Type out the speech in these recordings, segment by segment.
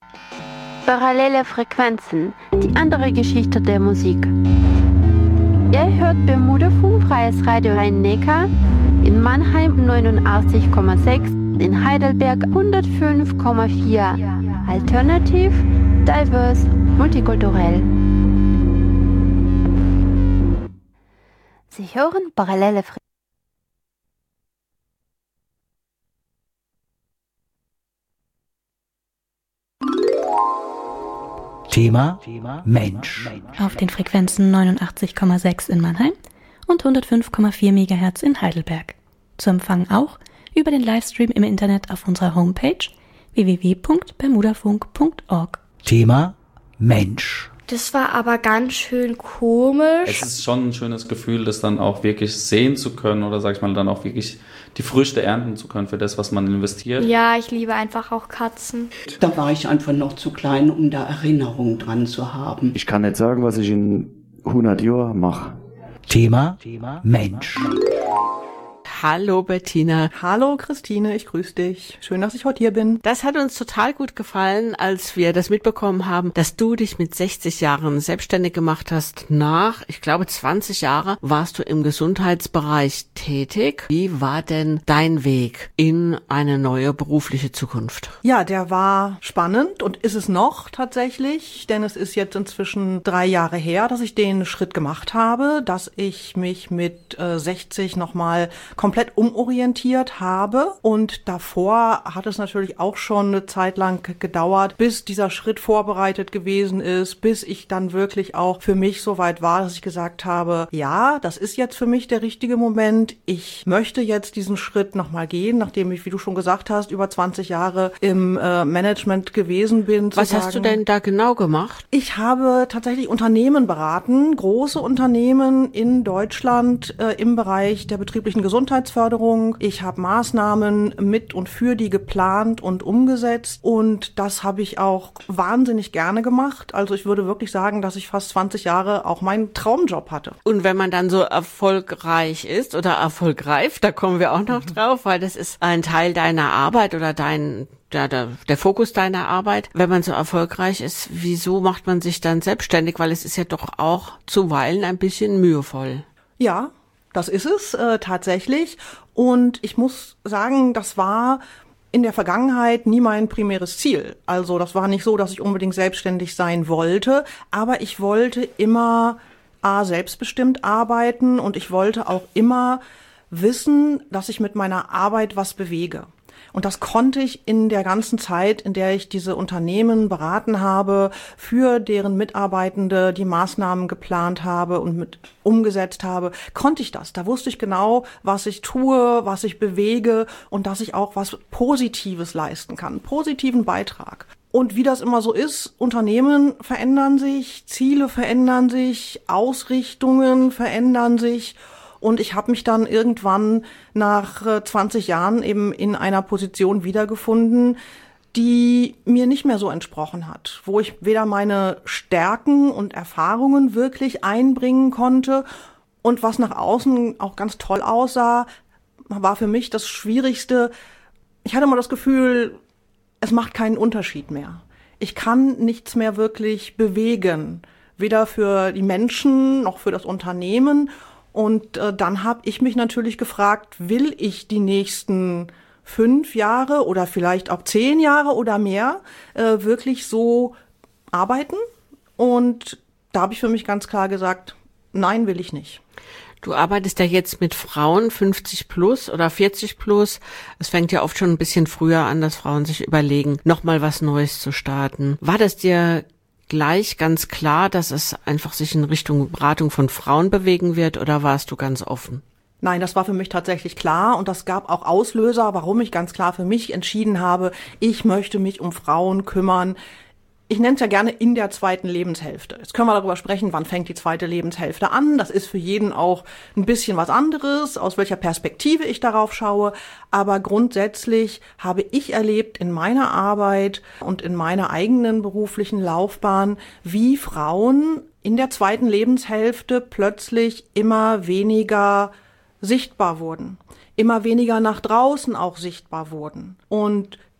Parallele Frequenzen, die andere Geschichte der Musik. Ihr hört Bermuda-Funk, freies Radio Rhein-Neckar, in Mannheim 89,6, in Heidelberg 105,4. Alternativ, diverse, multikulturell. Sie hören parallele Frequenzen. Thema Mensch. Auf den Frequenzen 89,6 in Mannheim und 105,4 MHz in Heidelberg. Zu empfangen auch über den Livestream im Internet auf unserer Homepage www.bermudafunk.org. Thema Mensch. Das war aber ganz schön komisch. Es ist schon ein schönes Gefühl, das dann auch wirklich sehen zu können oder sag ich mal dann auch wirklich die Früchte ernten zu können für das, was man investiert. Ja, ich liebe einfach auch Katzen. Da war ich einfach noch zu klein, um da Erinnerungen dran zu haben. Ich kann nicht sagen, was ich in 100 Jahren mache. Thema Mensch. Hallo Bettina. Hallo Christine, ich grüße dich. Schön, dass ich heute hier bin. Das hat uns total gut gefallen, als wir das mitbekommen haben, dass du dich mit 60 Jahren selbstständig gemacht hast. Nach, ich glaube, 20 Jahre warst du im Gesundheitsbereich tätig. Wie war denn dein Weg in eine neue berufliche Zukunft? Ja, der war spannend und ist es noch tatsächlich, denn es ist jetzt inzwischen 3 Jahre her, dass ich den Schritt gemacht habe, dass ich mich mit 60 nochmal komplett umorientiert habe, und davor hat es natürlich auch schon eine Zeit lang gedauert, bis dieser Schritt vorbereitet gewesen ist, bis ich dann wirklich auch für mich so weit war, dass ich gesagt habe, ja, das ist jetzt für mich der richtige Moment, ich möchte jetzt diesen Schritt nochmal gehen, nachdem ich, wie du schon gesagt hast, über 20 Jahre im Management gewesen bin. Was hast du denn da genau gemacht? Ich habe tatsächlich Unternehmen beraten, große Unternehmen in Deutschland im Bereich der betrieblichen Gesundheitsförderung. Ich habe Maßnahmen mit und für die geplant und umgesetzt, und das habe ich auch wahnsinnig gerne gemacht. Also ich würde wirklich sagen, dass ich fast 20 Jahre auch meinen Traumjob hatte. Und wenn man dann so erfolgreich ist oder erfolgreif, da kommen wir auch noch drauf, weil das ist ein Teil deiner Arbeit oder der Fokus deiner Arbeit. Wenn man so erfolgreich ist, wieso macht man sich dann selbstständig? Weil es ist ja doch auch zuweilen ein bisschen mühevoll. Ja, das ist es tatsächlich. Und ich muss sagen, das war in der Vergangenheit nie mein primäres Ziel. Also das war nicht so, dass ich unbedingt selbstständig sein wollte, aber ich wollte immer selbstbestimmt arbeiten, und ich wollte auch immer wissen, dass ich mit meiner Arbeit was bewege. Und das konnte ich in der ganzen Zeit, in der ich diese Unternehmen beraten habe, für deren Mitarbeitende die Maßnahmen geplant habe und mit umgesetzt habe, konnte ich das. Da wusste ich genau, was ich tue, was ich bewege, und dass ich auch was Positives leisten kann, einen positiven Beitrag. Und wie das immer so ist, Unternehmen verändern sich, Ziele verändern sich, Ausrichtungen verändern sich. Und ich habe mich dann irgendwann nach 20 Jahren eben in einer Position wiedergefunden, die mir nicht mehr so entsprochen hat, wo ich weder meine Stärken und Erfahrungen wirklich einbringen konnte, und was nach außen auch ganz toll aussah, war für mich das Schwierigste. Ich hatte immer das Gefühl, es macht keinen Unterschied mehr. Ich kann nichts mehr wirklich bewegen, weder für die Menschen noch für das Unternehmen. Und dann habe ich mich natürlich gefragt, will ich die nächsten 5 Jahre oder vielleicht auch 10 Jahre oder mehr wirklich so arbeiten? Und da habe ich für mich ganz klar gesagt, nein, will ich nicht. Du arbeitest ja jetzt mit Frauen 50 plus oder 40 plus. Es fängt ja oft schon ein bisschen früher an, dass Frauen sich überlegen, nochmal was Neues zu starten. War das dir gleich ganz klar, dass es einfach sich in Richtung Beratung von Frauen bewegen wird, oder warst du ganz offen? Nein, das war für mich tatsächlich klar, und das gab auch Auslöser, warum ich ganz klar für mich entschieden habe, ich möchte mich um Frauen kümmern. Ich nenne es ja gerne in der zweiten Lebenshälfte. Jetzt können wir darüber sprechen, wann fängt die zweite Lebenshälfte an. Das ist für jeden auch ein bisschen was anderes, aus welcher Perspektive ich darauf schaue. Aber grundsätzlich habe ich erlebt in meiner Arbeit und in meiner eigenen beruflichen Laufbahn, wie Frauen in der zweiten Lebenshälfte plötzlich immer weniger sichtbar wurden, immer weniger nach draußen auch sichtbar wurden. Und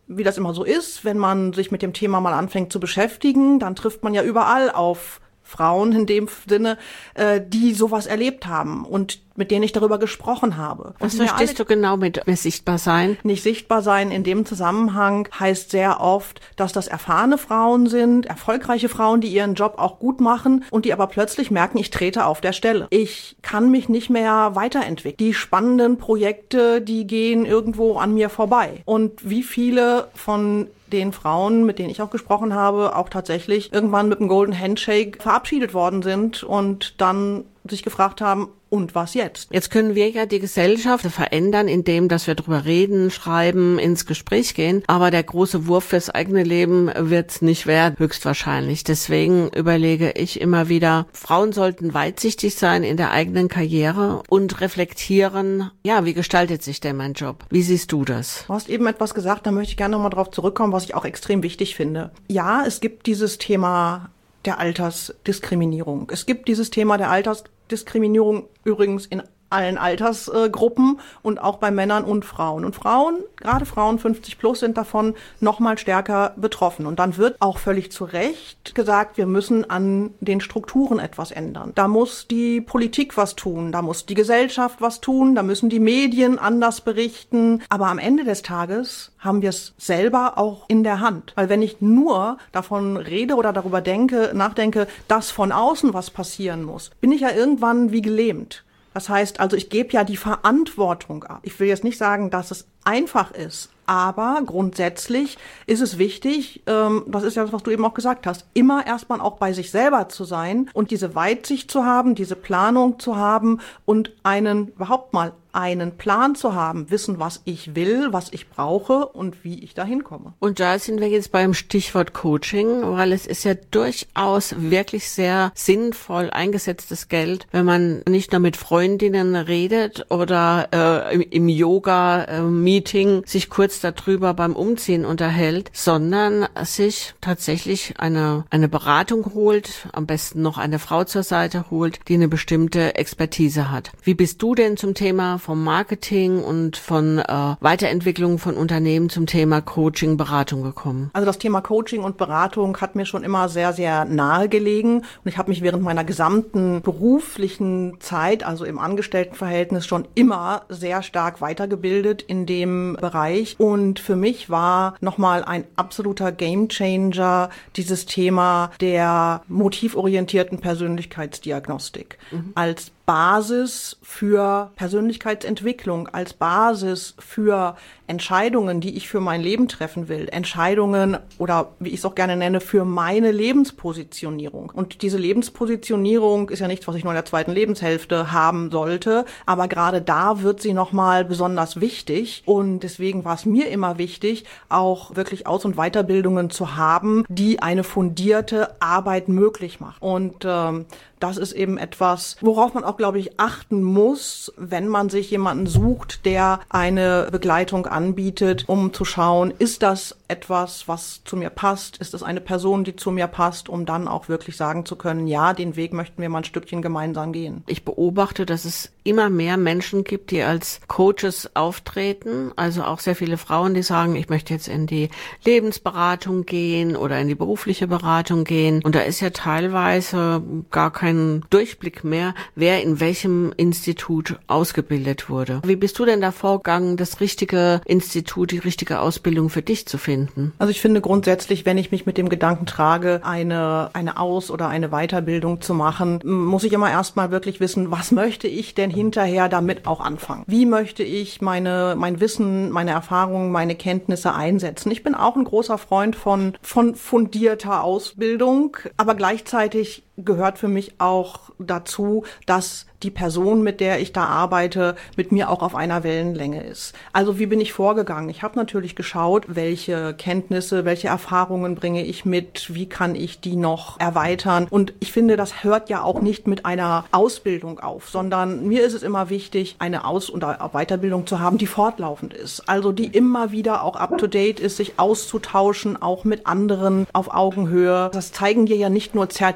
wie das immer so ist, wenn man sich mit dem Thema mal anfängt zu beschäftigen, dann trifft man ja überall auf Frauen in dem Sinne, die sowas erlebt haben und mit denen ich darüber gesprochen habe. Was verstehst du genau mit sichtbar sein? Nicht sichtbar sein in dem Zusammenhang heißt sehr oft, dass das erfahrene Frauen sind, erfolgreiche Frauen, die ihren Job auch gut machen und die aber plötzlich merken, ich trete auf der Stelle. Ich kann mich nicht mehr weiterentwickeln. Die spannenden Projekte, die gehen irgendwo an mir vorbei. Und wie viele von den Frauen, mit denen ich auch gesprochen habe, auch tatsächlich irgendwann mit einem Golden Handshake verabschiedet worden sind und dann sich gefragt haben, und was jetzt? Jetzt können wir ja die Gesellschaft verändern, indem, dass wir drüber reden, schreiben, ins Gespräch gehen. Aber der große Wurf fürs eigene Leben wird's nicht werden, höchstwahrscheinlich. Deswegen überlege ich immer wieder, Frauen sollten weitsichtig sein in der eigenen Karriere und reflektieren, ja, wie gestaltet sich denn mein Job? Wie siehst du das? Du hast eben etwas gesagt, da möchte ich gerne nochmal drauf zurückkommen, was ich auch extrem wichtig finde. Ja, es gibt dieses Thema der Altersdiskriminierung. Es gibt dieses Thema der Altersdiskriminierung übrigens in allen Altersgruppen und auch bei Männern und Frauen. Und Frauen, gerade Frauen 50 plus, sind davon noch mal stärker betroffen. Und dann wird auch völlig zu Recht gesagt, wir müssen an den Strukturen etwas ändern. Da muss die Politik was tun, da muss die Gesellschaft was tun, da müssen die Medien anders berichten. Aber am Ende des Tages haben wir es selber auch in der Hand. Weil wenn ich nur davon rede oder darüber nachdenke, dass von außen was passieren muss, bin ich ja irgendwann wie gelähmt. Das heißt also, ich gebe ja die Verantwortung ab. Ich will jetzt nicht sagen, dass es einfach ist, aber grundsätzlich ist es wichtig, das ist ja das, was du eben auch gesagt hast, immer erstmal auch bei sich selber zu sein und diese Weitsicht zu haben, diese Planung zu haben und überhaupt mal einen Plan zu haben, wissen, was ich will, was ich brauche und wie ich dahin komme. Und da sind wir jetzt beim Stichwort Coaching, weil es ist ja durchaus wirklich sehr sinnvoll eingesetztes Geld, wenn man nicht nur mit Freundinnen redet oder im Yoga-Meeting sich kurz darüber beim Umziehen unterhält, sondern sich tatsächlich eine Beratung holt, am besten noch eine Frau zur Seite holt, die eine bestimmte Expertise hat. Wie bist du denn zum Thema vom Marketing und von Weiterentwicklung von Unternehmen zum Thema Coaching, Beratung gekommen? Also das Thema Coaching und Beratung hat mir schon immer sehr, sehr nahe gelegen und ich habe mich während meiner gesamten beruflichen Zeit, also im Angestelltenverhältnis, schon immer sehr stark weitergebildet in dem Bereich und für mich war nochmal ein absoluter Gamechanger dieses Thema der motivorientierten Persönlichkeitsdiagnostik als Basis für Persönlichkeitsentwicklung, als Basis für Entscheidungen, die ich für mein Leben treffen will. Entscheidungen oder wie ich es auch gerne nenne, für meine Lebenspositionierung. Und diese Lebenspositionierung ist ja nichts, was ich nur in der zweiten Lebenshälfte haben sollte, aber gerade da wird sie nochmal besonders wichtig. Und deswegen war es mir immer wichtig, auch wirklich Aus- und Weiterbildungen zu haben, die eine fundierte Arbeit möglich machen. Und das ist eben etwas, worauf man auch, glaube ich, achten muss, wenn man sich jemanden sucht, der eine Begleitung anbietet, um zu schauen, ist das etwas, was zu mir passt? Ist das eine Person, die zu mir passt, um dann auch wirklich sagen zu können, ja, den Weg möchten wir mal ein Stückchen gemeinsam gehen. Ich beobachte, dass es immer mehr Menschen gibt, die als Coaches auftreten, also auch sehr viele Frauen, die sagen, ich möchte jetzt in die Lebensberatung gehen oder in die berufliche Beratung gehen. Und da ist ja teilweise gar kein Durchblick mehr, wer in welchem Institut ausgebildet wurde. Wie bist du denn da vorgegangen, das richtige Institut, die richtige Ausbildung für dich zu finden? Also ich finde grundsätzlich, wenn ich mich mit dem Gedanken trage, eine Aus- oder eine Weiterbildung zu machen, muss ich immer erstmal wirklich wissen, was möchte ich denn hinterher damit auch anfangen? Wie möchte ich mein Wissen, meine Erfahrungen, meine Kenntnisse einsetzen? Ich bin auch ein großer Freund von fundierter Ausbildung, aber gleichzeitig gehört für mich auch dazu, dass die Person, mit der ich da arbeite, mit mir auch auf einer Wellenlänge ist. Also wie bin ich vorgegangen? Ich habe natürlich geschaut, welche Kenntnisse, welche Erfahrungen bringe ich mit, wie kann ich die noch erweitern. Und ich finde, das hört ja auch nicht mit einer Ausbildung auf, sondern mir ist es immer wichtig, eine Aus- und Weiterbildung zu haben, die fortlaufend ist. Also die immer wieder auch up-to-date ist, sich auszutauschen, auch mit anderen auf Augenhöhe. Das zeigen dir ja nicht nur Zertifikate,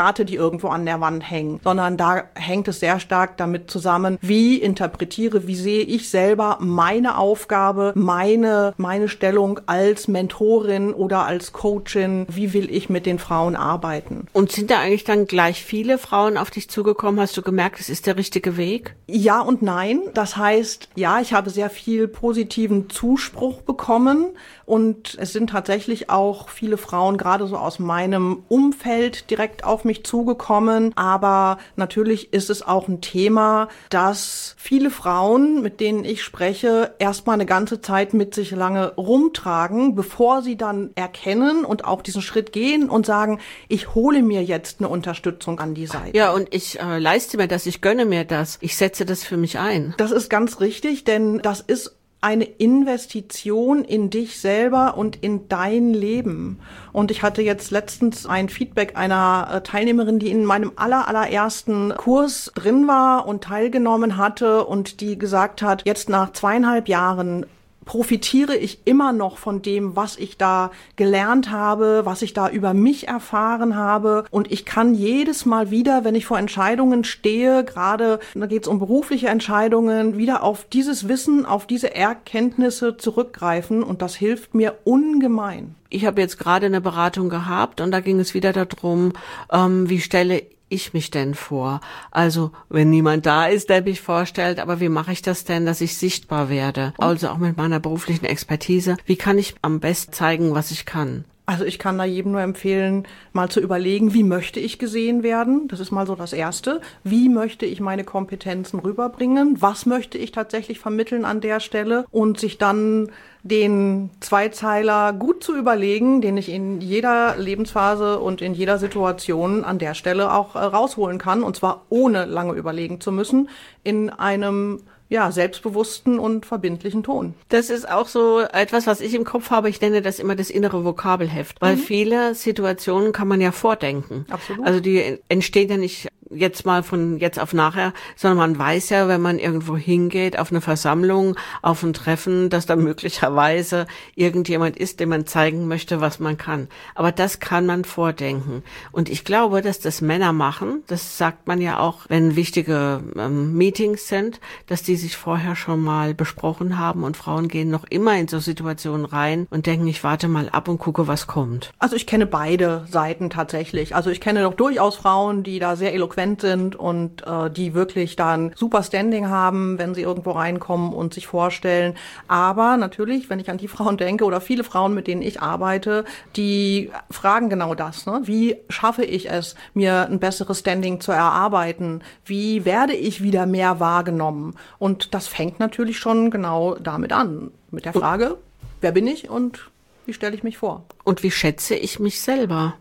Zitate, die irgendwo an der Wand hängen, sondern da hängt es sehr stark damit zusammen, wie interpretiere, wie sehe ich selber meine Aufgabe, meine Stellung als Mentorin oder als Coachin, wie will ich mit den Frauen arbeiten. Und sind da eigentlich dann gleich viele Frauen auf dich zugekommen? Hast du gemerkt, es ist der richtige Weg? Ja und nein. Das heißt, ja, ich habe sehr viel positiven Zuspruch bekommen und es sind tatsächlich auch viele Frauen gerade so aus meinem Umfeld direkt auf mich zugekommen. Aber natürlich ist es auch ein Thema, dass viele Frauen, mit denen ich spreche, erstmal eine ganze Zeit mit sich lange rumtragen, bevor sie dann erkennen und auch diesen Schritt gehen und sagen, ich hole mir jetzt eine Unterstützung an die Seite. Ja, und ich leiste mir das, ich gönne mir das, ich setze das für mich ein. Das ist ganz richtig, denn das ist eine Investition in dich selber und in dein Leben. Und ich hatte jetzt letztens ein Feedback einer Teilnehmerin, die in meinem allerersten Kurs drin war und teilgenommen hatte und die gesagt hat, jetzt nach 2,5 Jahren profitiere ich immer noch von dem, was ich da gelernt habe, was ich da über mich erfahren habe. Und ich kann jedes Mal wieder, wenn ich vor Entscheidungen stehe, gerade da geht es um berufliche Entscheidungen, wieder auf dieses Wissen, auf diese Erkenntnisse zurückgreifen. Und das hilft mir ungemein. Ich habe jetzt gerade eine Beratung gehabt und da ging es wieder darum, wie stelle ich mich denn vor? Also, wenn niemand da ist, der mich vorstellt, aber wie mache ich das denn, dass ich sichtbar werde? Also auch mit meiner beruflichen Expertise. Wie kann ich am besten zeigen, was ich kann? Also ich kann da jedem nur empfehlen, mal zu überlegen, wie möchte ich gesehen werden? Das ist mal so das Erste. Wie möchte ich meine Kompetenzen rüberbringen? Was möchte ich tatsächlich vermitteln an der Stelle? Und sich dann den Zweizeiler gut zu überlegen, den ich in jeder Lebensphase und in jeder Situation an der Stelle auch rausholen kann. Und zwar ohne lange überlegen zu müssen, in einem selbstbewussten und verbindlichen Ton. Das ist auch so etwas, was ich im Kopf habe. Ich nenne das immer das innere Vokabelheft, weil viele Situationen kann man ja vordenken. Absolut. Also die entstehen ja nicht jetzt mal von jetzt auf nachher, sondern man weiß ja, wenn man irgendwo hingeht, auf eine Versammlung, auf ein Treffen, dass da möglicherweise irgendjemand ist, dem man zeigen möchte, was man kann. Aber das kann man vordenken. Und ich glaube, dass das Männer machen, das sagt man ja auch, wenn wichtige Meetings sind, dass die sich vorher schon mal besprochen haben und Frauen gehen noch immer in so Situationen rein und denken, ich warte mal ab und gucke, was kommt. Also ich kenne beide Seiten tatsächlich. Also ich kenne doch durchaus Frauen, die da sehr eloquent sind und die wirklich dann super Standing haben, wenn sie irgendwo reinkommen und sich vorstellen. Aber natürlich, wenn ich an die Frauen denke oder viele Frauen, mit denen ich arbeite, die fragen genau das. Ne? Wie schaffe ich es, mir ein besseres Standing zu erarbeiten? Wie werde ich wieder mehr wahrgenommen? Und das fängt natürlich schon genau damit an, mit der Frage, wer bin ich und wie stelle ich mich vor? Und wie schätze ich mich selber?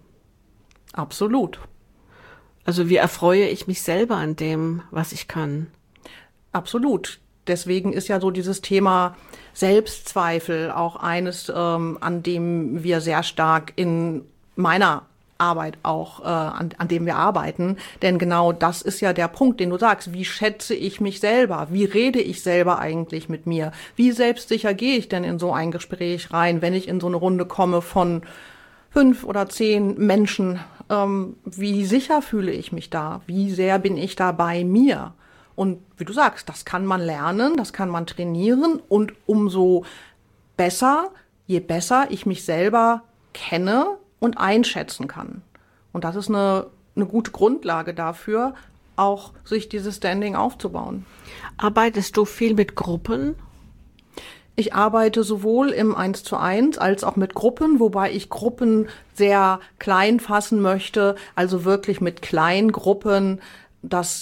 Absolut. Also wie erfreue ich mich selber an dem, was ich kann? Absolut. Deswegen ist ja so dieses Thema Selbstzweifel auch eines, an dem wir sehr stark in meiner Arbeit auch, an dem wir arbeiten. Denn genau das ist ja der Punkt, den du sagst. Wie schätze ich mich selber? Wie rede ich selber eigentlich mit mir? Wie selbstsicher gehe ich denn in so ein Gespräch rein, wenn ich in so eine Runde komme von 5 oder 10 Menschen? Wie sicher fühle ich mich da? Wie sehr bin ich da bei mir? Und wie du sagst, das kann man lernen, das kann man trainieren und umso besser, je besser ich mich selber kenne und einschätzen kann. Und das ist eine gute Grundlage dafür, auch sich dieses Standing aufzubauen. Arbeitest du viel mit Gruppen? Ich arbeite sowohl im 1:1 als auch mit Gruppen, wobei ich Gruppen sehr klein fassen möchte, also wirklich mit Kleingruppen. Das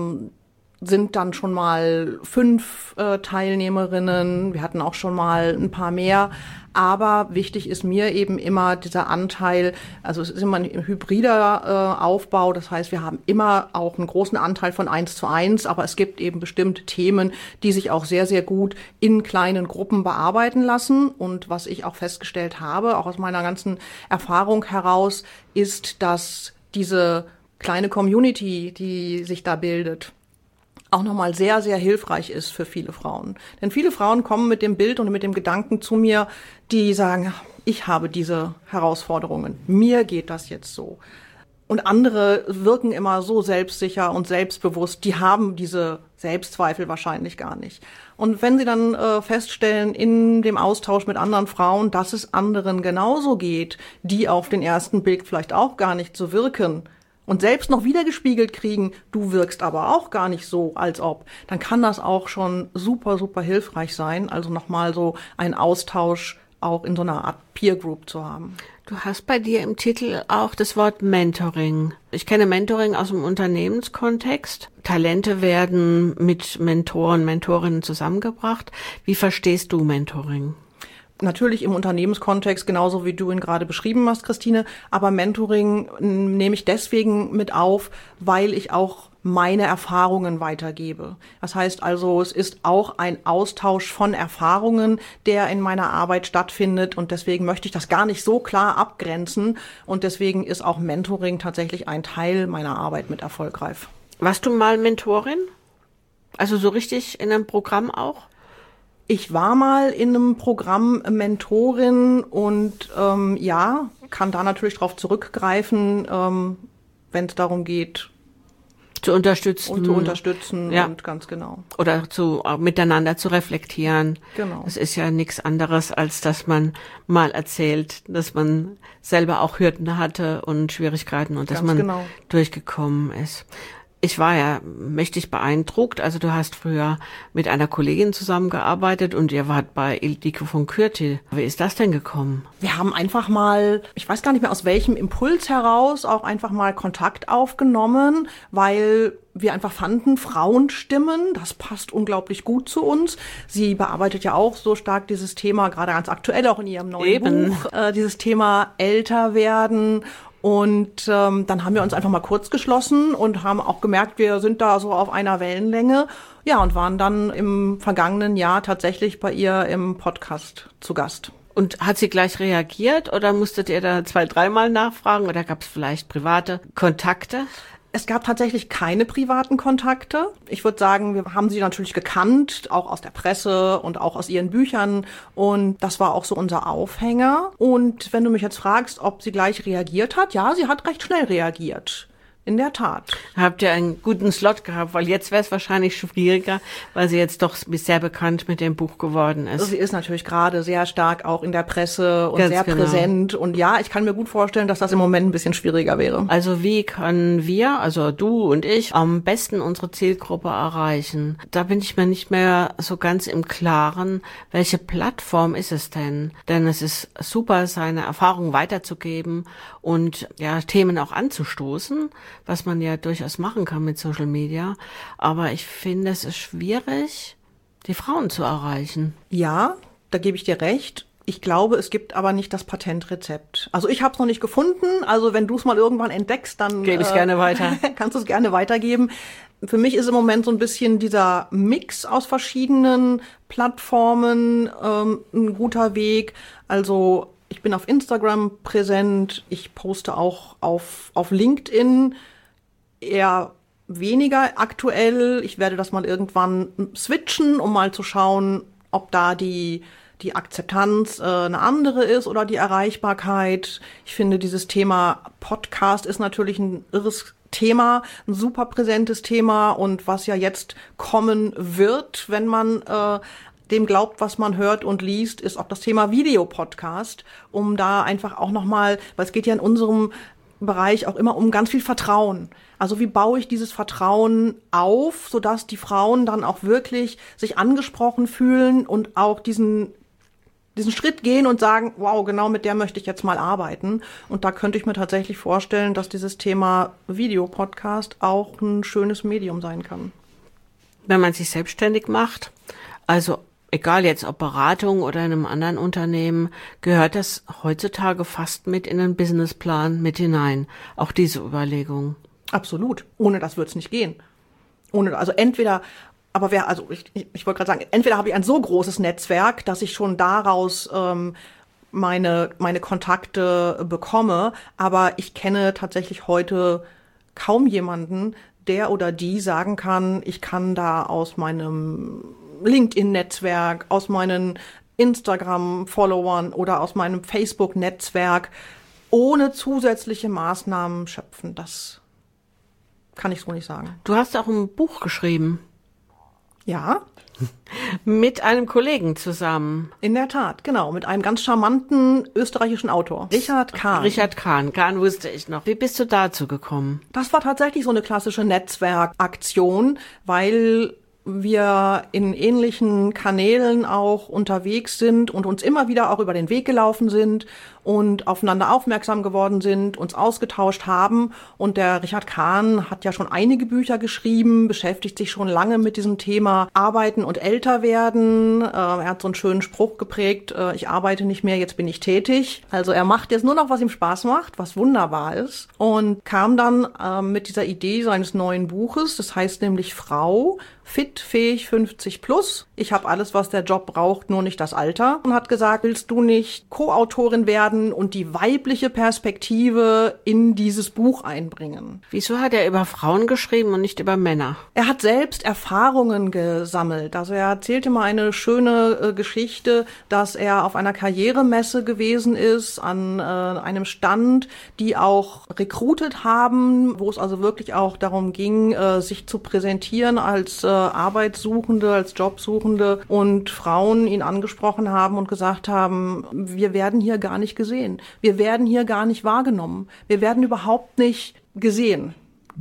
sind dann schon mal 5 Teilnehmerinnen. Wir hatten auch schon mal ein paar mehr. Aber wichtig ist mir eben immer dieser Anteil, also es ist immer ein hybrider Aufbau. Das heißt, wir haben immer auch einen großen Anteil von 1:1, aber es gibt eben bestimmte Themen, die sich auch sehr, sehr gut in kleinen Gruppen bearbeiten lassen. Und was ich auch festgestellt habe, auch aus meiner ganzen Erfahrung heraus, ist, dass diese kleine Community, die sich da bildet, auch nochmal sehr, sehr hilfreich ist für viele Frauen. Denn viele Frauen kommen mit dem Bild und mit dem Gedanken zu mir, die sagen, ich habe diese Herausforderungen, mir geht das jetzt so. Und andere wirken immer so selbstsicher und selbstbewusst, die haben diese Selbstzweifel wahrscheinlich gar nicht. Und wenn sie dann feststellen in dem Austausch mit anderen Frauen, dass es anderen genauso geht, die auf den ersten Blick vielleicht auch gar nicht so wirken und selbst noch wiedergespiegelt kriegen, du wirkst aber auch gar nicht so, als ob, dann kann das auch schon super, super hilfreich sein. Also nochmal so ein Austausch auch in so einer Art Peer Group zu haben. Du hast bei dir im Titel auch das Wort Mentoring. Ich kenne Mentoring aus dem Unternehmenskontext. Talente werden mit Mentoren, Mentorinnen zusammengebracht. Wie verstehst du Mentoring? Natürlich im Unternehmenskontext, genauso wie du ihn gerade beschrieben hast, Christine. Aber Mentoring nehme ich deswegen mit auf, weil ich auch meine Erfahrungen weitergebe. Das heißt also, es ist auch ein Austausch von Erfahrungen, der in meiner Arbeit stattfindet. Und deswegen möchte ich das gar nicht so klar abgrenzen. Und deswegen ist auch Mentoring tatsächlich ein Teil meiner Arbeit mit Erfolgreif. Warst du mal Mentorin? Also so richtig in einem Programm auch? Ich war mal in einem Programm Mentorin und ja, kann da natürlich drauf zurückgreifen, wenn es darum geht, zu unterstützen ja. Und ganz genau. Oder miteinander zu reflektieren. Genau. Es ist ja nichts anderes, als dass man mal erzählt, dass man selber auch Hürden hatte und Schwierigkeiten und dass man durchgekommen ist. Ich war ja mächtig beeindruckt. Also du hast früher mit einer Kollegin zusammengearbeitet und ihr wart bei Ildiko von Kürti. Wie ist das denn gekommen? Wir haben einfach mal, ich weiß gar nicht mehr aus welchem Impuls heraus, auch einfach mal Kontakt aufgenommen, weil wir einfach fanden, Frauenstimmen, das passt unglaublich gut zu uns. Sie bearbeitet ja auch so stark dieses Thema, gerade ganz aktuell auch in ihrem neuen Buch, dieses Thema älter werden. Und dann haben wir uns einfach mal kurz geschlossen und haben auch gemerkt, wir sind da so auf einer Wellenlänge. Ja, und waren dann im vergangenen Jahr tatsächlich bei ihr im Podcast zu Gast. Und hat sie gleich reagiert oder musstet ihr da 2-3 Mal nachfragen oder gab es vielleicht private Kontakte? Es gab tatsächlich keine privaten Kontakte. Ich würde sagen, wir haben sie natürlich gekannt, auch aus der Presse und auch aus ihren Büchern. Und das war auch so unser Aufhänger. Und wenn du mich jetzt fragst, ob sie gleich reagiert hat, ja, sie hat recht schnell reagiert. In der Tat. Habt ihr einen guten Slot gehabt? Weil jetzt wäre es wahrscheinlich schwieriger, weil sie jetzt doch sehr bekannt mit dem Buch geworden ist. Sie ist natürlich gerade sehr stark auch in der Presse und ganz sehr präsent. Und ja, ich kann mir gut vorstellen, dass das im Moment ein bisschen schwieriger wäre. Also wie können wir, also du und ich, am besten unsere Zielgruppe erreichen? Da bin ich mir nicht mehr so ganz im Klaren. Welche Plattform ist es denn? Denn es ist super, seine Erfahrungen weiterzugeben und ja, Themen auch anzustoßen, was man ja durchaus machen kann mit Social Media. Aber ich finde, es ist schwierig, die Frauen zu erreichen. Ja, da gebe ich dir recht. Ich glaube, es gibt aber nicht das Patentrezept. Also ich habe es noch nicht gefunden. Also wenn du es mal irgendwann entdeckst, dann gebe ich es gerne weiter. Kannst du es gerne weitergeben. Für mich ist im Moment so ein bisschen dieser Mix aus verschiedenen Plattformen ein guter Weg. Also ich bin auf Instagram präsent, ich poste auch auf LinkedIn, eher weniger aktuell. Ich werde das mal irgendwann switchen, um mal zu schauen, ob da die Akzeptanz eine andere ist oder die Erreichbarkeit. Ich finde, dieses Thema Podcast ist natürlich ein irres Thema, ein super präsentes Thema und was ja jetzt kommen wird, wenn man dem glaubt, was man hört und liest, ist auch das Thema Videopodcast, um da einfach auch nochmal, weil es geht ja in unserem Bereich auch immer um ganz viel Vertrauen. Also wie baue ich dieses Vertrauen auf, sodass die Frauen dann auch wirklich sich angesprochen fühlen und auch diesen Schritt gehen und sagen, wow, genau mit der möchte ich jetzt mal arbeiten. Und da könnte ich mir tatsächlich vorstellen, dass dieses Thema Videopodcast auch ein schönes Medium sein kann. Wenn man sich selbstständig macht, also egal jetzt ob Beratung oder in einem anderen Unternehmen, gehört das heutzutage fast mit in den Businessplan mit hinein. Auch diese Überlegung. Absolut. Ohne das wird es nicht gehen. Also entweder, aber ich wollte gerade sagen, entweder habe ich ein so großes Netzwerk, dass ich schon daraus meine Kontakte bekomme, aber ich kenne tatsächlich heute kaum jemanden, der oder die sagen kann, ich kann da aus meinem LinkedIn-Netzwerk, aus meinen Instagram-Followern oder aus meinem Facebook-Netzwerk ohne zusätzliche Maßnahmen schöpfen. Das kann ich so nicht sagen. Du hast auch ein Buch geschrieben. Ja. Mit einem Kollegen zusammen. In der Tat, genau. Mit einem ganz charmanten österreichischen Autor. Richard Kahn. Richard Kahn. Kahn wusste ich noch. Wie bist du dazu gekommen? Das war tatsächlich so eine klassische Netzwerkaktion, weil wir in ähnlichen Kanälen auch unterwegs sind und uns immer wieder auch über den Weg gelaufen sind und aufeinander aufmerksam geworden sind, uns ausgetauscht haben. Und der Richard Kahn hat ja schon einige Bücher geschrieben, beschäftigt sich schon lange mit diesem Thema Arbeiten und älter werden. Er hat so einen schönen Spruch geprägt, ich arbeite nicht mehr, jetzt bin ich tätig. Also er macht jetzt nur noch, was ihm Spaß macht, was wunderbar ist. Und kam dann mit dieser Idee seines neuen Buches, das heißt nämlich Frau, fit, fähig, 50 plus. Ich habe alles, was der Job braucht, nur nicht das Alter. Und hat gesagt, willst du nicht Co-Autorin werden und die weibliche Perspektive in dieses Buch einbringen? Wieso hat er über Frauen geschrieben und nicht über Männer? Er hat selbst Erfahrungen gesammelt. Also er erzählte mal eine schöne Geschichte, dass er auf einer Karrieremesse gewesen ist, an einem Stand, die auch recruited haben, wo es also wirklich auch darum ging, sich zu präsentieren als Arbeitssuchende, als Jobsuchende, und Frauen ihn angesprochen haben und gesagt haben, wir werden hier gar nicht gesehen. Wir werden hier gar nicht wahrgenommen. Wir werden überhaupt nicht gesehen.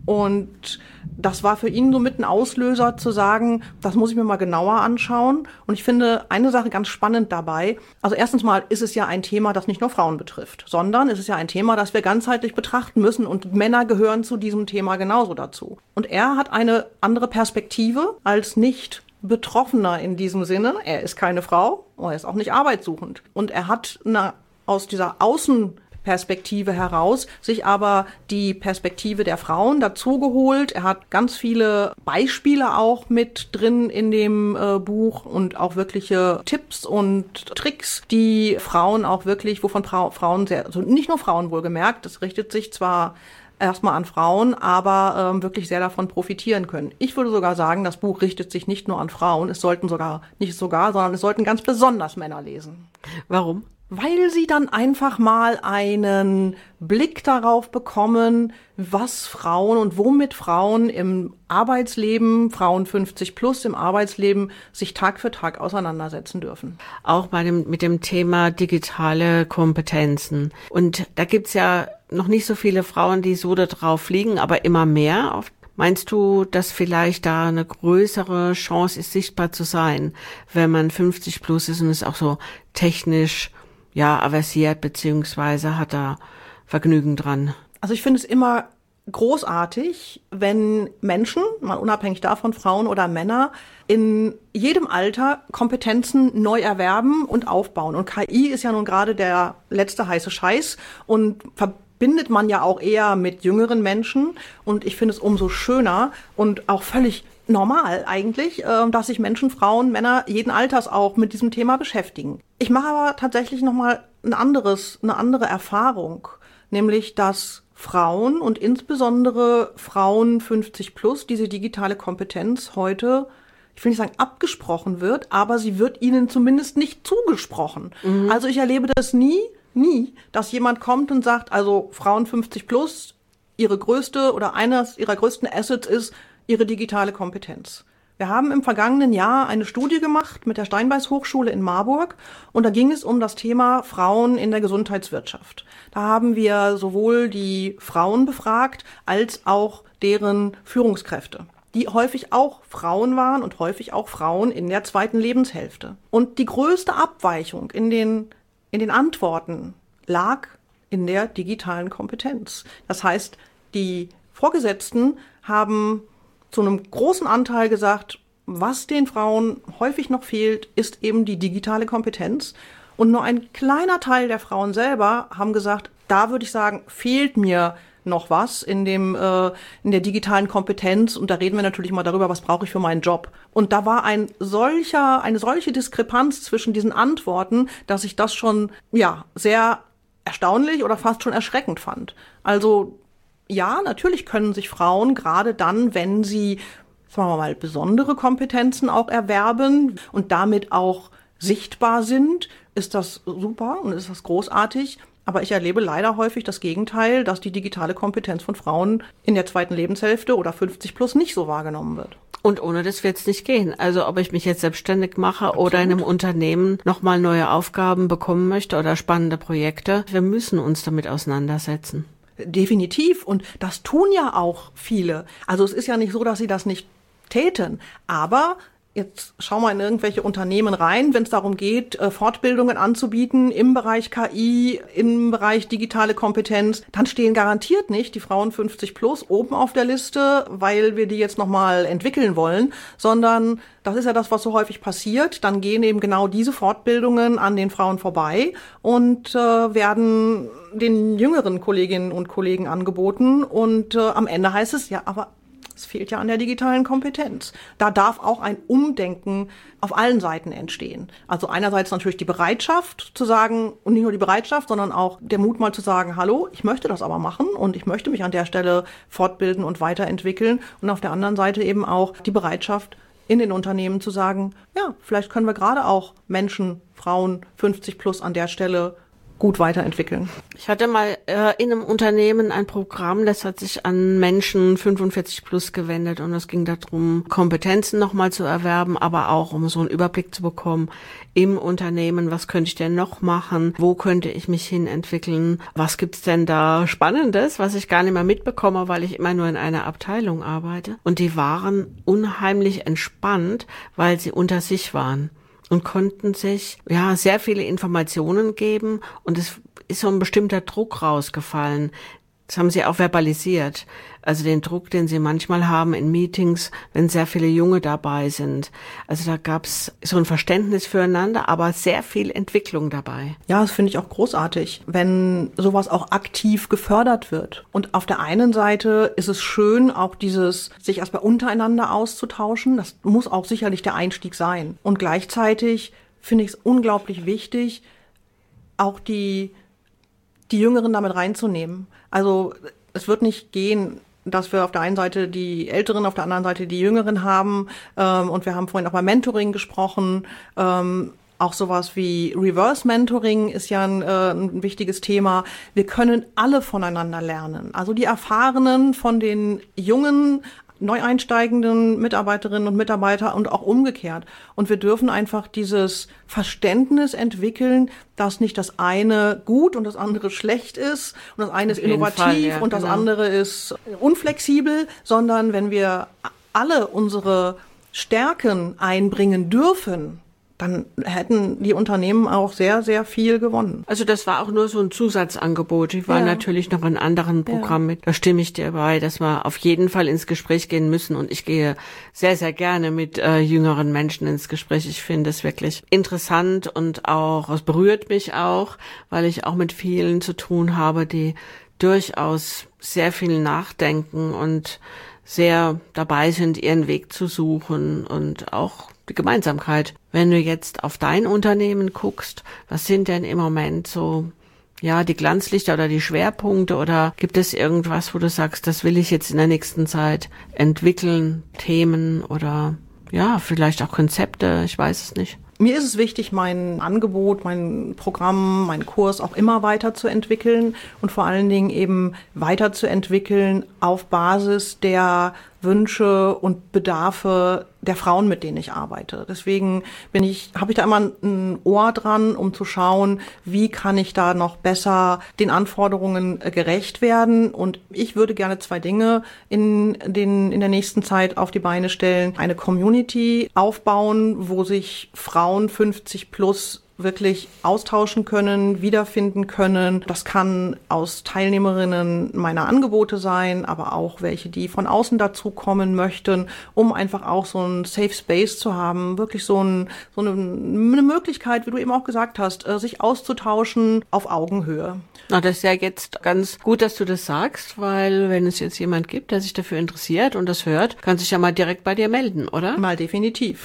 Und das war für ihn so mit ein Auslöser zu sagen, das muss ich mir mal genauer anschauen. Und ich finde eine Sache ganz spannend dabei. Also erstens mal ist es ja ein Thema, das nicht nur Frauen betrifft, sondern es ist ja ein Thema, das wir ganzheitlich betrachten müssen. Und Männer gehören zu diesem Thema genauso dazu. Und er hat eine andere Perspektive als nicht Betroffener in diesem Sinne. Er ist keine Frau, er ist auch nicht arbeitssuchend. Und er hat aus dieser Außenperspektive heraus sich aber die Perspektive der Frauen dazugeholt. Er hat ganz viele Beispiele auch mit drin in dem Buch und auch wirkliche Tipps und Tricks, die Frauen auch wirklich, wovon Frauen sehr, also nicht nur Frauen wohlgemerkt, das richtet sich zwar erstmal an Frauen, aber wirklich sehr davon profitieren können. Ich würde sogar sagen, das Buch richtet sich nicht nur an Frauen, sondern es sollten ganz besonders Männer lesen. Warum? Weil sie dann einfach mal einen Blick darauf bekommen, was Frauen und womit Frauen im Arbeitsleben, Frauen 50 plus im Arbeitsleben, sich Tag für Tag auseinandersetzen dürfen. Auch mit dem Thema digitale Kompetenzen. Und da gibt's ja noch nicht so viele Frauen, die so da drauf liegen, aber immer mehr. Meinst du, dass vielleicht da eine größere Chance ist, sichtbar zu sein, wenn man 50 plus ist und ist auch so technisch aversiert, beziehungsweise hat da Vergnügen dran? Also ich finde es immer großartig, wenn Menschen, mal unabhängig davon, Frauen oder Männer, in jedem Alter Kompetenzen neu erwerben und aufbauen. Und KI ist ja nun gerade der letzte heiße Scheiß und verbindet man ja auch eher mit jüngeren Menschen. Und ich finde es umso schöner und auch völlig normal eigentlich, dass sich Menschen, Frauen, Männer jeden Alters auch mit diesem Thema beschäftigen. Ich mache aber tatsächlich nochmal eine andere Erfahrung, nämlich dass Frauen und insbesondere Frauen 50 plus diese digitale Kompetenz heute, ich will nicht sagen abgesprochen wird, aber sie wird ihnen zumindest nicht zugesprochen. Mhm. Also ich erlebe das nie, dass jemand kommt und sagt, also Frauen 50 plus, ihre größte oder eines ihrer größten Assets ist ihre digitale Kompetenz. Wir haben im vergangenen Jahr eine Studie gemacht mit der Steinbeis Hochschule in Marburg und da ging es um das Thema Frauen in der Gesundheitswirtschaft. Da haben wir sowohl die Frauen befragt als auch deren Führungskräfte, die häufig auch Frauen waren und häufig auch Frauen in der zweiten Lebenshälfte. Und die größte Abweichung in den Antworten lag in der digitalen Kompetenz. Das heißt, die Vorgesetzten haben zu einem großen Anteil gesagt, was den Frauen häufig noch fehlt, ist eben die digitale Kompetenz. Und nur ein kleiner Teil der Frauen selber haben gesagt, da würde ich sagen, fehlt mir noch was in der digitalen Kompetenz. Und da reden wir natürlich mal darüber, was brauche ich für meinen Job. Und da war eine solche Diskrepanz zwischen diesen Antworten, dass ich das schon, sehr erstaunlich oder fast schon erschreckend fand. Also, ja, natürlich können sich Frauen gerade dann, wenn sie, sagen wir mal, besondere Kompetenzen auch erwerben und damit auch sichtbar sind, ist das super und ist das großartig. Aber ich erlebe leider häufig das Gegenteil, dass die digitale Kompetenz von Frauen in der zweiten Lebenshälfte oder 50 plus nicht so wahrgenommen wird. Und ohne das wird es nicht gehen. Also ob ich mich jetzt selbstständig mache oder in einem Unternehmen nochmal neue Aufgaben bekommen möchte oder spannende Projekte, wir müssen uns damit auseinandersetzen. Definitiv. Und das tun ja auch viele. Also es ist ja nicht so, dass sie das nicht täten. Aber jetzt schau mal in irgendwelche Unternehmen rein, wenn es darum geht, Fortbildungen anzubieten im Bereich KI, im Bereich digitale Kompetenz, dann stehen garantiert nicht die Frauen 50 plus oben auf der Liste, weil wir die jetzt nochmal entwickeln wollen, sondern das ist ja das, was so häufig passiert. Dann gehen eben genau diese Fortbildungen an den Frauen vorbei und werden den jüngeren Kolleginnen und Kollegen angeboten. Und am Ende heißt es, ja, aber es fehlt ja an der digitalen Kompetenz. Da darf auch ein Umdenken auf allen Seiten entstehen. Also einerseits natürlich die Bereitschaft zu sagen, und nicht nur die Bereitschaft, sondern auch der Mut mal zu sagen, hallo, ich möchte das aber machen und ich möchte mich an der Stelle fortbilden und weiterentwickeln. Und auf der anderen Seite eben auch die Bereitschaft in den Unternehmen zu sagen, ja, vielleicht können wir gerade auch Menschen, Frauen 50 plus an der Stelle gut weiterentwickeln. Ich hatte mal in einem Unternehmen ein Programm, das hat sich an Menschen 45 plus gewendet und es ging darum, Kompetenzen nochmal zu erwerben, aber auch um so einen Überblick zu bekommen im Unternehmen, was könnte ich denn noch machen, wo könnte ich mich hin entwickeln, was gibt's denn da Spannendes, was ich gar nicht mehr mitbekomme, weil ich immer nur in einer Abteilung arbeite. Und die waren unheimlich entspannt, weil sie unter sich waren und konnten sich sehr viele Informationen geben und es ist so ein bestimmter Druck rausgefallen. Das haben sie auch verbalisiert. Also den Druck, den sie manchmal haben in Meetings, wenn sehr viele Junge dabei sind. Also da gab's so ein Verständnis füreinander, aber sehr viel Entwicklung dabei. Ja, das finde ich auch großartig, wenn sowas auch aktiv gefördert wird. Und auf der einen Seite ist es schön, auch dieses sich erstmal untereinander auszutauschen. Das muss auch sicherlich der Einstieg sein. Und gleichzeitig finde ich es unglaublich wichtig, auch die Jüngeren damit reinzunehmen. Also es wird nicht gehen, dass wir auf der einen Seite die Älteren, auf der anderen Seite die Jüngeren haben. Und wir haben vorhin auch mal Mentoring gesprochen. Auch sowas wie Reverse Mentoring ist ja ein wichtiges Thema. Wir können alle voneinander lernen. Also die Erfahrenen von den jungen, neu einsteigenden Mitarbeiterinnen und Mitarbeiter und auch umgekehrt. Und wir dürfen einfach dieses Verständnis entwickeln, dass nicht das eine gut und das andere schlecht ist und das eine ist innovativ und das andere ist unflexibel, sondern wenn wir alle unsere Stärken einbringen dürfen, dann hätten die Unternehmen auch sehr, sehr viel gewonnen. Also das war auch nur so ein Zusatzangebot. Ich war natürlich noch in anderen Programmen mit. Da stimme ich dir bei, dass wir auf jeden Fall ins Gespräch gehen müssen. Und ich gehe sehr, sehr gerne mit jüngeren Menschen ins Gespräch. Ich finde es wirklich interessant und auch, es berührt mich auch, weil ich auch mit vielen zu tun habe, die durchaus sehr viel nachdenken und sehr dabei sind, ihren Weg zu suchen und auch die Gemeinsamkeit. Wenn du jetzt auf dein Unternehmen guckst, was sind denn im Moment so, die Glanzlichter oder die Schwerpunkte oder gibt es irgendwas, wo du sagst, das will ich jetzt in der nächsten Zeit entwickeln, Themen oder vielleicht auch Konzepte, ich weiß es nicht. Mir ist es wichtig, mein Angebot, mein Programm, meinen Kurs auch immer weiterzuentwickeln und vor allen Dingen eben weiterzuentwickeln auf Basis der Wünsche und Bedarfe der Frauen, mit denen ich arbeite. Deswegen habe ich da immer ein Ohr dran, um zu schauen, wie kann ich da noch besser den Anforderungen gerecht werden. Und ich würde gerne 2 Dinge in der nächsten Zeit auf die Beine stellen. Eine Community aufbauen, wo sich Frauen 50 plus wirklich austauschen können, wiederfinden können. Das kann aus Teilnehmerinnen meiner Angebote sein, aber auch welche, die von außen dazu kommen möchten, um einfach auch so ein Safe Space zu haben, wirklich so eine Möglichkeit, wie du eben auch gesagt hast, sich auszutauschen auf Augenhöhe. Na, das ist ja jetzt ganz gut, dass du das sagst, weil wenn es jetzt jemand gibt, der sich dafür interessiert und das hört, kann sich ja mal direkt bei dir melden, oder? Mal definitiv.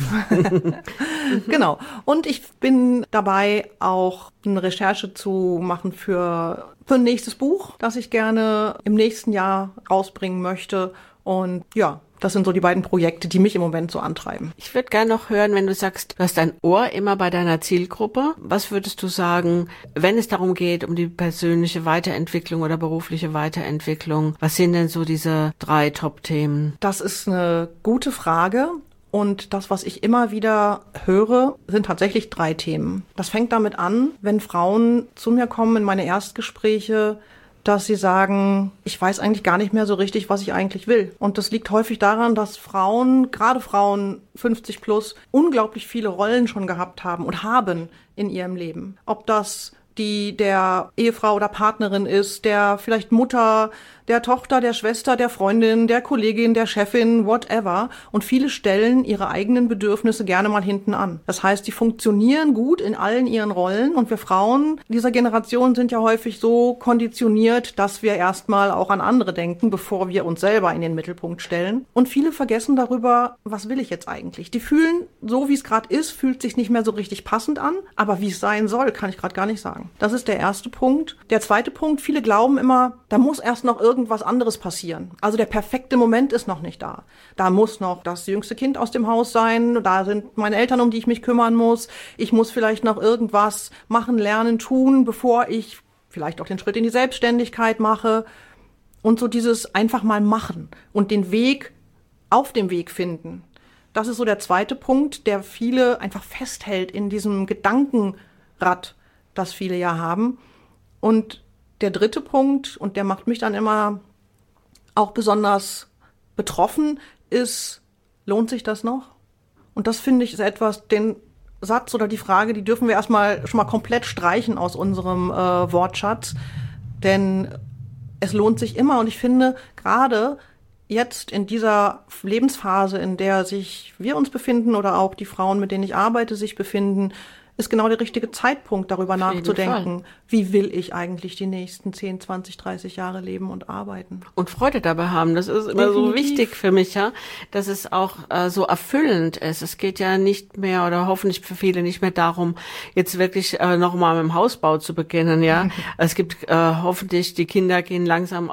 Genau. Und ich bin dabei, auch eine Recherche zu machen für ein nächstes Buch, das ich gerne im nächsten Jahr rausbringen möchte. Und Das sind so die beiden Projekte, die mich im Moment so antreiben. Ich würde gerne noch hören, wenn du sagst, du hast dein Ohr immer bei deiner Zielgruppe. Was würdest du sagen, wenn es darum geht, um die persönliche Weiterentwicklung oder berufliche Weiterentwicklung? Was sind denn so diese 3 Top-Themen? Das ist eine gute Frage. Und das, was ich immer wieder höre, sind tatsächlich 3 Themen. Das fängt damit an, wenn Frauen zu mir kommen in meine Erstgespräche, dass sie sagen, ich weiß eigentlich gar nicht mehr so richtig, was ich eigentlich will. Und das liegt häufig daran, dass Frauen, gerade Frauen 50 plus, unglaublich viele Rollen schon gehabt haben und haben in ihrem Leben. Ob das die der Ehefrau oder Partnerin ist, der vielleicht Mutter, der Tochter, der Schwester, der Freundin, der Kollegin, der Chefin, whatever. Und viele stellen ihre eigenen Bedürfnisse gerne mal hinten an. Das heißt, die funktionieren gut in allen ihren Rollen. Und wir Frauen dieser Generation sind ja häufig so konditioniert, dass wir erstmal auch an andere denken, bevor wir uns selber in den Mittelpunkt stellen. Und viele vergessen darüber, was will ich jetzt eigentlich? Die fühlen, so wie es gerade ist, fühlt sich nicht mehr so richtig passend an. Aber wie es sein soll, kann ich gerade gar nicht sagen. Das ist der erste Punkt. Der zweite Punkt, viele glauben immer, da muss erst noch irgendwas anderes passieren. Also der perfekte Moment ist noch nicht da. Da muss noch das jüngste Kind aus dem Haus sein, da sind meine Eltern, um die ich mich kümmern muss. Ich muss vielleicht noch irgendwas machen, lernen, tun, bevor ich vielleicht auch den Schritt in die Selbstständigkeit mache. Und so dieses einfach mal machen und den Weg auf dem Weg finden. Das ist so der zweite Punkt, der viele einfach festhält in diesem Gedankenrad, das viele ja haben. Und der dritte Punkt, und der macht mich dann immer auch besonders betroffen, ist, lohnt sich das noch? Und das finde ich ist etwas, den Satz oder die Frage, die dürfen wir erstmal schon mal komplett streichen aus unserem Wortschatz. Denn es lohnt sich immer. Und ich finde, gerade jetzt in dieser Lebensphase, in der wir uns befinden oder auch die Frauen, mit denen ich arbeite, sich befinden, ist genau der richtige Zeitpunkt, darüber nachzudenken, wie will ich eigentlich die nächsten 10, 20, 30 Jahre leben und arbeiten. Und Freude dabei haben, das ist immer so wichtig für mich, ja, dass es auch so erfüllend ist. Es geht ja nicht mehr oder hoffentlich für viele nicht mehr darum, jetzt wirklich nochmal mit dem Hausbau zu beginnen, ja. Es gibt hoffentlich, die Kinder gehen langsam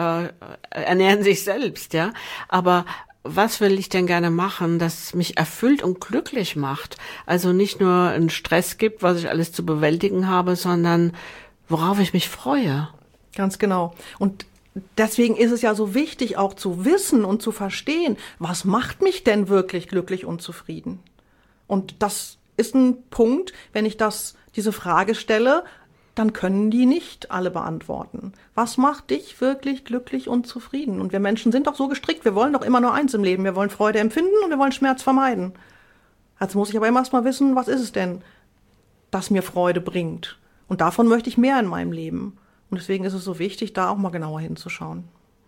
ernähren sich selbst, ja. Aber was will ich denn gerne machen, das mich erfüllt und glücklich macht? Also nicht nur einen Stress gibt, was ich alles zu bewältigen habe, sondern worauf ich mich freue. Ganz genau. Und deswegen ist es ja so wichtig, auch zu wissen und zu verstehen, was macht mich denn wirklich glücklich und zufrieden? Und das ist ein Punkt, wenn ich diese Frage stelle, dann können die nicht alle beantworten. Was macht dich wirklich glücklich und zufrieden? Und wir Menschen sind doch so gestrickt, wir wollen doch immer nur eins im Leben. Wir wollen Freude empfinden und wir wollen Schmerz vermeiden. Also muss ich aber immer erst mal wissen, was ist es denn, das mir Freude bringt? Und davon möchte ich mehr in meinem Leben. Und deswegen ist es so wichtig, da auch mal genauer hinzuschauen.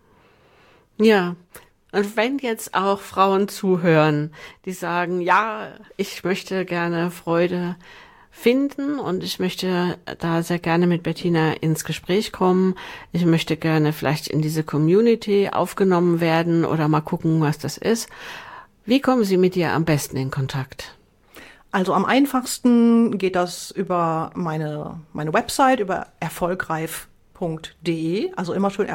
Ja, und wenn jetzt auch Frauen zuhören, die sagen, ja, ich möchte gerne Freude finden und ich möchte da sehr gerne mit Bettina ins Gespräch kommen. Ich möchte gerne vielleicht in diese Community aufgenommen werden oder mal gucken, was das ist. Wie kommen Sie mit dir am besten in Kontakt? Also am einfachsten geht das über meine Website, über erfolgreif.de, also immer schön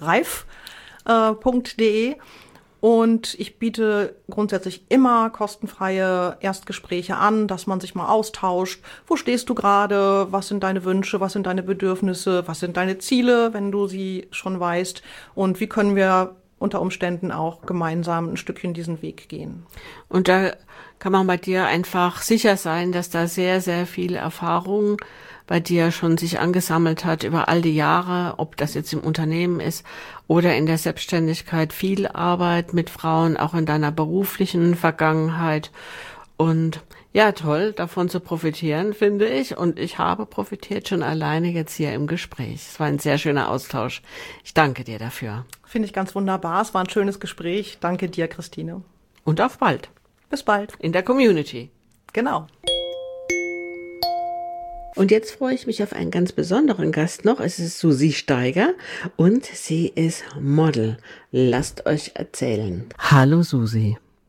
erfolgreif.de. Und ich biete grundsätzlich immer kostenfreie Erstgespräche an, dass man sich mal austauscht. Wo stehst du gerade? Was sind deine Wünsche? Was sind deine Bedürfnisse? Was sind deine Ziele, wenn du sie schon weißt? Und wie können wir unter Umständen auch gemeinsam ein Stückchen diesen Weg gehen? Und da kann man bei dir einfach sicher sein, dass da sehr, sehr viel Erfahrung bei dir schon sich angesammelt hat über all die Jahre, ob das jetzt im Unternehmen ist oder in der Selbstständigkeit, viel Arbeit mit Frauen, auch in deiner beruflichen Vergangenheit. Und ja, toll, davon zu profitieren, finde ich. Und ich habe profitiert schon alleine jetzt hier im Gespräch. Es war ein sehr schöner Austausch. Ich danke dir dafür. Finde ich ganz wunderbar. Es war ein schönes Gespräch. Danke dir, Christine. Und auf bald. Bis bald. In der Community. Genau. Und jetzt freue ich mich auf einen ganz besonderen Gast noch. Es ist Susi Steiger und sie ist Model. Lasst euch erzählen. Hallo Susi.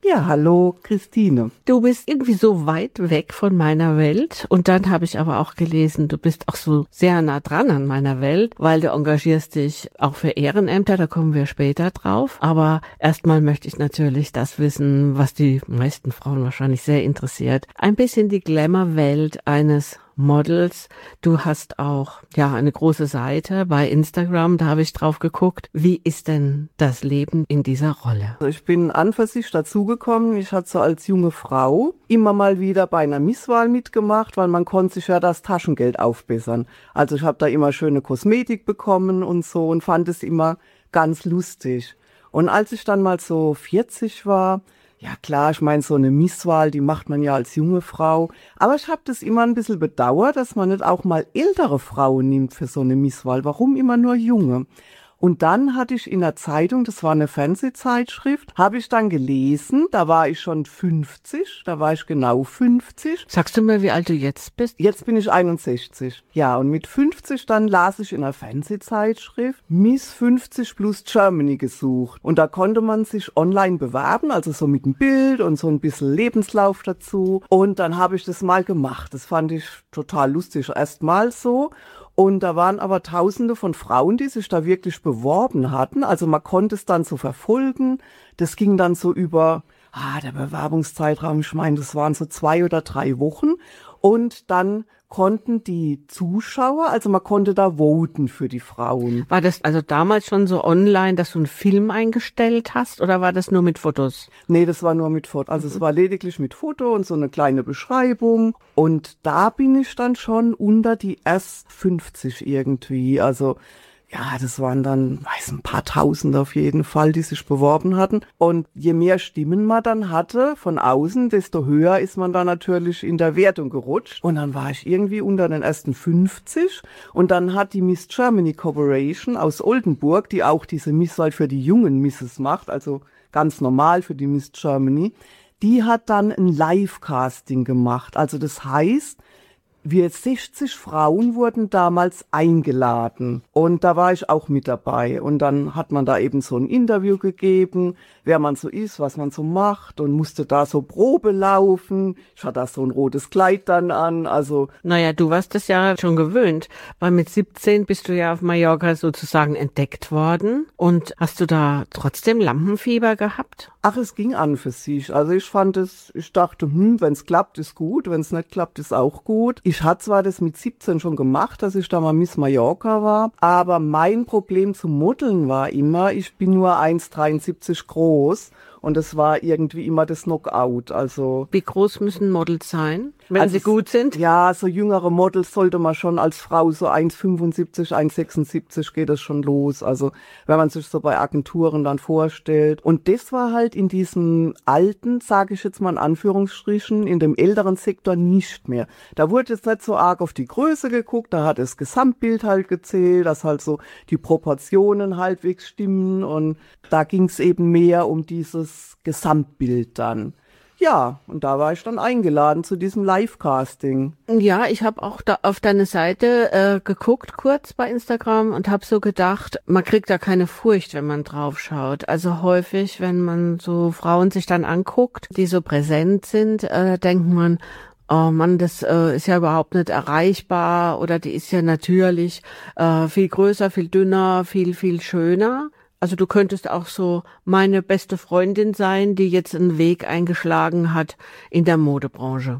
Ja, hallo Christine. Du bist irgendwie so weit weg von meiner Welt und dann habe ich aber auch gelesen, du bist auch so sehr nah dran an meiner Welt, weil du engagierst dich auch für Ehrenämter, da kommen wir später drauf. Aber erstmal möchte ich natürlich das wissen, was die meisten Frauen wahrscheinlich sehr interessiert. Ein bisschen die Glamour-Welt eines Models. Du hast auch eine große Seite bei Instagram, da habe ich drauf geguckt. Wie ist denn das Leben in dieser Rolle? Also ich bin an für sich dazugekommen. Ich hatte so als junge Frau immer mal wieder bei einer Misswahl mitgemacht, weil man konnte sich ja das Taschengeld aufbessern. Also ich habe da immer schöne Kosmetik bekommen und so und fand es immer ganz lustig. Und als ich dann mal so 40 war, ja klar, ich meine, so eine Misswahl, die macht man ja als junge Frau. Aber ich habe das immer ein bisschen bedauert, dass man nicht auch mal ältere Frauen nimmt für so eine Misswahl. Warum immer nur junge? Und dann hatte ich in der Zeitung, das war eine Fernsehzeitschrift, habe ich dann gelesen, da war ich schon 50, da war ich genau 50. Sagst du mir, wie alt du jetzt bist? Jetzt bin ich 61. Ja, und mit 50 dann las ich in einer Fernsehzeitschrift Miss 50 plus Germany gesucht. Und da konnte man sich online bewerben, also so mit einem Bild und so ein bisschen Lebenslauf dazu. Und dann habe ich das mal gemacht. Das fand ich total lustig, erstmal so. Und da waren aber Tausende von Frauen, die sich da wirklich beworben hatten. Also man konnte es dann so verfolgen. Das ging dann so über, der Bewerbungszeitraum, ich meine, das waren so 2 oder 3 Wochen. Und dann konnten die Zuschauer, also man konnte da voten für die Frauen. War das also damals schon so online, dass du einen Film eingestellt hast oder war das nur mit Fotos? Nee, das war nur mit Foto. Also es war lediglich mit Foto und so eine kleine Beschreibung. Und da bin ich dann schon unter die erst 50 irgendwie. Also ja, das waren dann, ein paar Tausend auf jeden Fall, die sich beworben hatten. Und je mehr Stimmen man dann hatte von außen, desto höher ist man dann natürlich in der Wertung gerutscht. Und dann war ich irgendwie unter den ersten 50. Und dann hat die Miss Germany Corporation aus Oldenburg, die auch diese Misswahl für die jungen Misses macht, also ganz normal für die Miss Germany, die hat dann ein Live-Casting gemacht. Also das heißt, wir 60 Frauen wurden damals eingeladen und da war ich auch mit dabei und dann hat man da eben so ein Interview gegeben, wer man so ist, was man so macht und musste da so Probe laufen. Ich hatte da so ein rotes Kleid dann an, also. Naja, du warst das ja schon gewöhnt, weil mit 17 bist du ja auf Mallorca sozusagen entdeckt worden und hast du da trotzdem Lampenfieber gehabt? Ach, es ging an für sich. Also ich dachte, wenn es klappt, ist gut, wenn es nicht klappt, ist auch gut. Ich hatte zwar das mit 17 schon gemacht, dass ich da mal Miss Mallorca war, aber mein Problem zum Modeln war immer, ich bin nur 1,73 groß und es war irgendwie immer das Knockout. Also wie groß müssen Models sein, wenn sie gut sind? Ja, so jüngere Models sollte man schon als Frau so 1,75, 1,76 geht das schon los. Also wenn man sich so bei Agenturen dann vorstellt. Und das war halt in diesem alten, sage ich jetzt mal in Anführungsstrichen, in dem älteren Sektor nicht mehr. Da wurde jetzt nicht so arg auf die Größe geguckt, da hat das Gesamtbild halt gezählt, dass halt so die Proportionen halbwegs stimmen und da ging es eben mehr um dieses Gesamtbild dann. Ja, und da war ich dann eingeladen zu diesem Live-Casting. Ja, ich habe auch da auf deine Seite geguckt kurz bei Instagram und habe so gedacht, man kriegt da keine Furcht, wenn man drauf schaut. Also häufig, wenn man so Frauen sich dann anguckt, die so präsent sind, denkt man, oh Mann, das ist ja überhaupt nicht erreichbar oder die ist ja natürlich viel größer, viel dünner, viel, viel schöner. Also du könntest auch so meine beste Freundin sein, die jetzt einen Weg eingeschlagen hat in der Modebranche.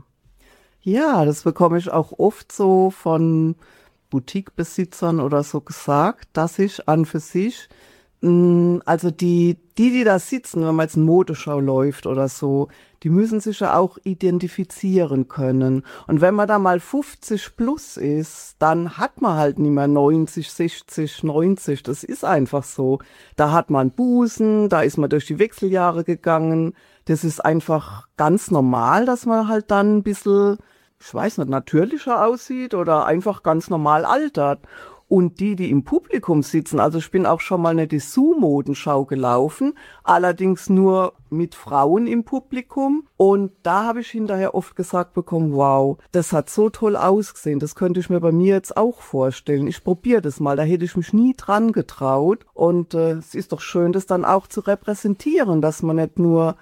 Ja, das bekomme ich auch oft so von Boutiquebesitzern oder so gesagt, dass ich an für sich, also die da sitzen, wenn man jetzt eine Modeschau läuft oder so, die müssen sich ja auch identifizieren können. Und wenn man da mal 50 plus ist, dann hat man halt nicht mehr 90, 60, 90. Das ist einfach so. Da hat man Busen, da ist man durch die Wechseljahre gegangen. Das ist einfach ganz normal, dass man halt dann ein bisschen, ich weiß nicht, natürlicher aussieht oder einfach ganz normal altert. Und die im Publikum sitzen, also ich bin auch schon mal eine Dessous-Modenschau gelaufen, allerdings nur mit Frauen im Publikum. Und da habe ich hinterher oft gesagt bekommen, wow, das hat so toll ausgesehen, das könnte ich mir bei mir jetzt auch vorstellen. Ich probiere das mal, da hätte ich mich nie dran getraut. Und es ist doch schön, das dann auch zu repräsentieren, dass man nicht nur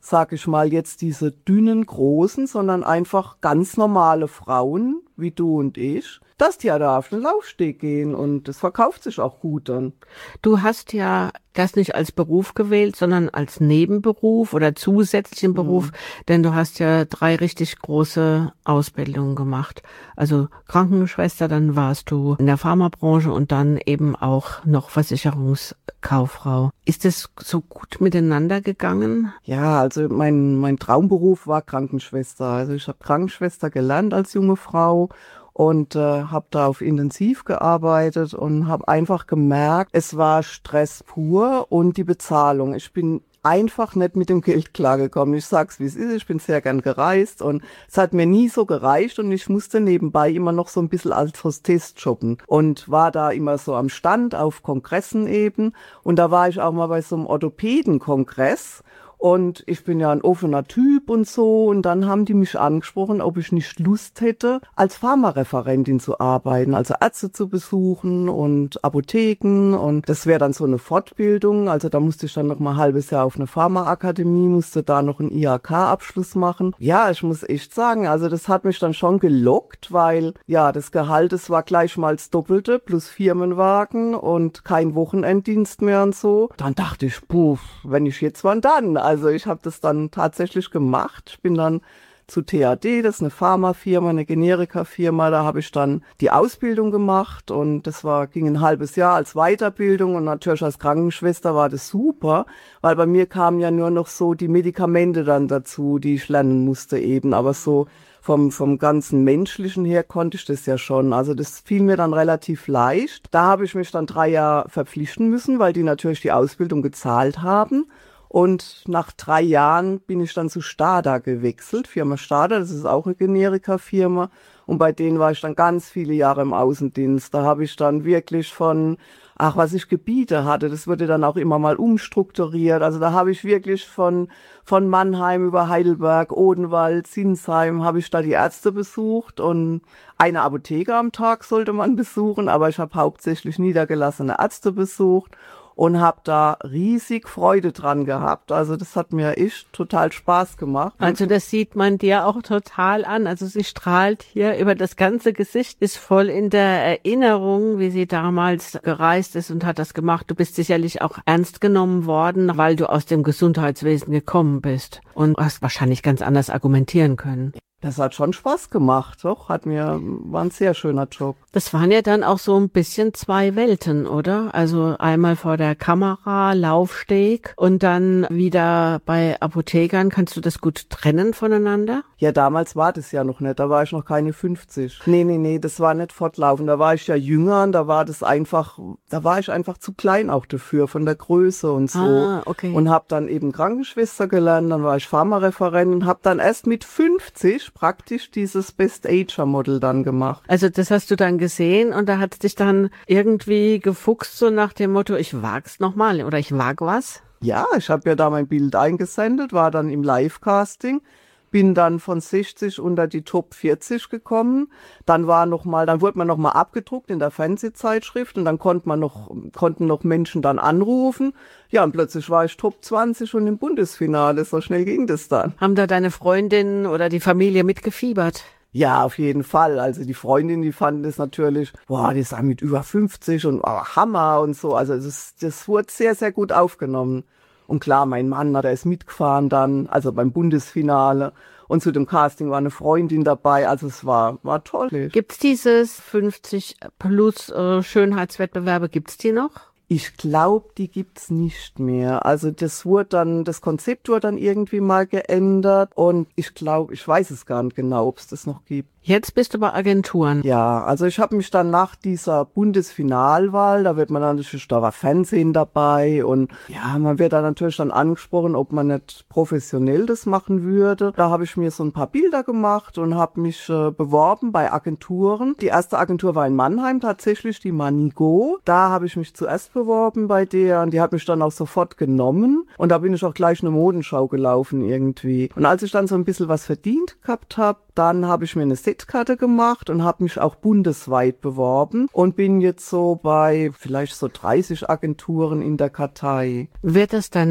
sag ich mal, jetzt diese dünnen, großen, sondern einfach ganz normale Frauen, wie du und ich, dass die ja da auf den Laufsteg gehen und das verkauft sich auch gut dann. Du hast ja das nicht als Beruf gewählt, sondern als Nebenberuf oder zusätzlichen Beruf, denn du hast ja 3 richtig große Ausbildungen gemacht. Also Krankenschwester, dann warst du in der Pharmabranche und dann eben auch noch Versicherungskauffrau. Ist das so gut miteinander gegangen? Ja, also mein Traumberuf war Krankenschwester. Also ich habe Krankenschwester gelernt als junge Frau und habe da auf Intensiv gearbeitet und habe einfach gemerkt, es war Stress pur und die Bezahlung. Ich bin einfach nicht mit dem Geld klargekommen. Ich sag's, wie es ist. Ich bin sehr gern gereist und es hat mir nie so gereicht und ich musste nebenbei immer noch so ein bisschen als Hostess jobben und war da immer so am Stand auf Kongressen eben und da war ich auch mal bei so einem Orthopädenkongress. Und ich bin ja ein offener Typ und so. Und dann haben die mich angesprochen, ob ich nicht Lust hätte, als Pharmareferentin zu arbeiten, also Ärzte zu besuchen und Apotheken. Und das wäre dann so eine Fortbildung. Also da musste ich dann noch mal ein halbes Jahr auf eine Pharmaakademie, musste da noch einen IHK-Abschluss machen. Ja, ich muss echt sagen, also das hat mich dann schon gelockt, weil ja, das Gehalt, das war gleich mal das Doppelte plus Firmenwagen und kein Wochenenddienst mehr und so. Dann dachte ich, puh, wenn ich jetzt wann dann? Also ich habe das dann tatsächlich gemacht. Ich bin dann zu THD, das ist eine Pharmafirma, eine Generika-Firma. Da habe ich dann die Ausbildung gemacht und das ging ein halbes Jahr als Weiterbildung und natürlich als Krankenschwester war das super, weil bei mir kamen ja nur noch so die Medikamente dann dazu, die ich lernen musste eben, aber so vom ganzen Menschlichen her konnte ich das ja schon. Also das fiel mir dann relativ leicht. Da habe ich mich dann 3 Jahre verpflichten müssen, weil die natürlich die Ausbildung gezahlt haben. Und nach 3 Jahren bin ich dann zu Stada gewechselt, Firma Stada, das ist auch eine Generika-Firma. Und bei denen war ich dann ganz viele Jahre im Außendienst. Da habe ich dann wirklich was ich Gebiete hatte, das wurde dann auch immer mal umstrukturiert. Also da habe ich wirklich von Mannheim über Heidelberg, Odenwald, Sinsheim, habe ich da die Ärzte besucht und eine Apotheke am Tag sollte man besuchen, aber ich habe hauptsächlich niedergelassene Ärzte besucht. Und habe da riesig Freude dran gehabt. Also das hat mir echt total Spaß gemacht. Also das sieht man dir auch total an. Also sie strahlt hier über das ganze Gesicht, ist voll in der Erinnerung, wie sie damals gereist ist und hat das gemacht. Du bist sicherlich auch ernst genommen worden, weil du aus dem Gesundheitswesen gekommen bist und hast wahrscheinlich ganz anders argumentieren können. Das hat schon Spaß gemacht, doch. War ein sehr schöner Job. Das waren ja dann auch so ein bisschen 2 Welten, oder? Also einmal vor der Kamera, Laufsteg und dann wieder bei Apothekern. Kannst du das gut trennen voneinander? Ja, damals war das ja noch nicht. Da war ich noch keine 50. Nee, das war nicht fortlaufend. Da war ich ja jünger und da war ich einfach zu klein auch dafür, von der Größe und so. Ah, okay. Und habe dann eben Krankenschwester gelernt, dann war ich Pharmareferentin und habe dann erst mit 50 praktisch dieses Best-Ager-Model dann gemacht. Also das hast du dann gesehen und da hat dich dann irgendwie gefuchst, so nach dem Motto, ich wag's nochmal oder ich wag was? Ja, ich habe ja da mein Bild eingesendet, war dann im Live-Casting, bin dann von 60 unter die Top 40 gekommen. Dann wurde man nochmal abgedruckt in der Fernsehzeitschrift und dann konnten noch Menschen dann anrufen. Ja, und plötzlich war ich Top 20 und im Bundesfinale. So schnell ging das dann. Haben da deine Freundin oder die Familie mitgefiebert? Ja, auf jeden Fall. Also die Freundin, die fanden das natürlich, die ist mit über 50 und Hammer und so. Also das wurde sehr, sehr gut aufgenommen. Und klar, mein Mann, der ist mitgefahren dann, also beim Bundesfinale. Und zu dem Casting war eine Freundin dabei, also es war toll. Gibt's dieses 50 plus Schönheitswettbewerbe, gibt's die noch? Ich glaube, die gibt's nicht mehr. Also das Konzept wurde dann irgendwie mal geändert und ich weiß es gar nicht genau, ob es das noch gibt. Jetzt bist du bei Agenturen. Ja, also ich habe mich dann nach dieser Bundesfinalwahl, da war Fernsehen dabei und ja, man wird da natürlich dann angesprochen, ob man nicht professionell das machen würde. Da habe ich mir so ein paar Bilder gemacht und habe mich beworben bei Agenturen. Die erste Agentur war in Mannheim tatsächlich, die Manigo. Da habe ich mich zuerst beworben bei der und die hat mich dann auch sofort genommen und da bin ich auch gleich eine Modenschau gelaufen irgendwie. Und als ich dann so ein bisschen was verdient gehabt habe, dann habe ich mir eine Setkarte gemacht und habe mich auch bundesweit beworben und bin jetzt so bei vielleicht so 30 Agenturen in der Kartei. Wird das dann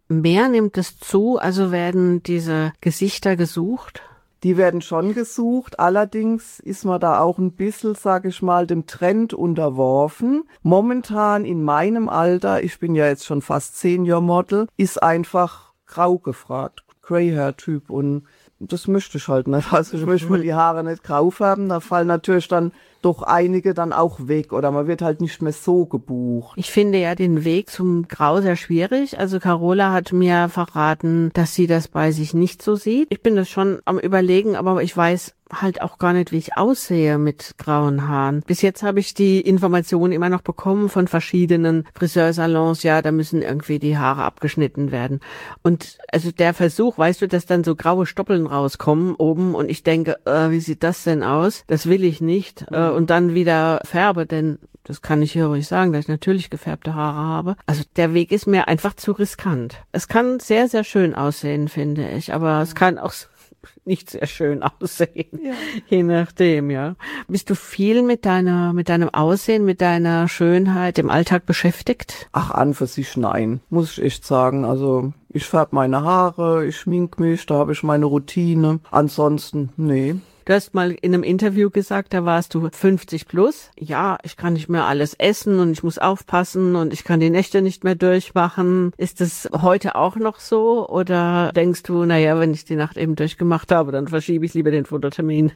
mehr? Nimmt es zu? Also werden diese Gesichter gesucht? Die werden schon gesucht, allerdings ist man da auch ein bisschen, sag ich mal, dem Trend unterworfen. Momentan in meinem Alter, ich bin ja jetzt schon fast Senior-Model, ist einfach grau gefragt, Grey-Hair-Typ, und das möchte ich halt nicht. Also ich möchte mal die Haare nicht grau färben, da fallen natürlich dann doch einige dann auch weg oder man wird halt nicht mehr so gebucht. Ich finde ja den Weg zum Grau sehr schwierig. Also Carola hat mir verraten, dass sie das bei sich nicht so sieht. Ich bin das schon am Überlegen, aber ich weiß halt auch gar nicht, wie ich aussehe mit grauen Haaren. Bis jetzt habe ich die Informationen immer noch bekommen von verschiedenen Friseursalons, ja, da müssen irgendwie die Haare abgeschnitten werden. Und also der Versuch, weißt du, dass dann so graue Stoppeln rauskommen oben und ich denke, wie sieht das denn aus? Das will ich nicht. Und dann wieder färbe, denn das kann ich hier ruhig sagen, dass ich natürlich gefärbte Haare habe. Also der Weg ist mir einfach zu riskant. Es kann sehr, sehr schön aussehen, finde ich, aber es kann auch nicht sehr schön aussehen, ja. Je nachdem, ja. Bist du viel mit deinem Aussehen, mit deiner Schönheit im Alltag beschäftigt? Ach, an für sich nein, muss ich echt sagen. Also ich färbe meine Haare, ich schmink mich, da habe ich meine Routine. Ansonsten, nee. Du hast mal in einem Interview gesagt, da warst du 50 plus. Ja, ich kann nicht mehr alles essen und ich muss aufpassen und ich kann die Nächte nicht mehr durchmachen. Ist das heute auch noch so? Oder denkst du, naja, wenn ich die Nacht eben durchgemacht habe, dann verschiebe ich lieber den Fototermin?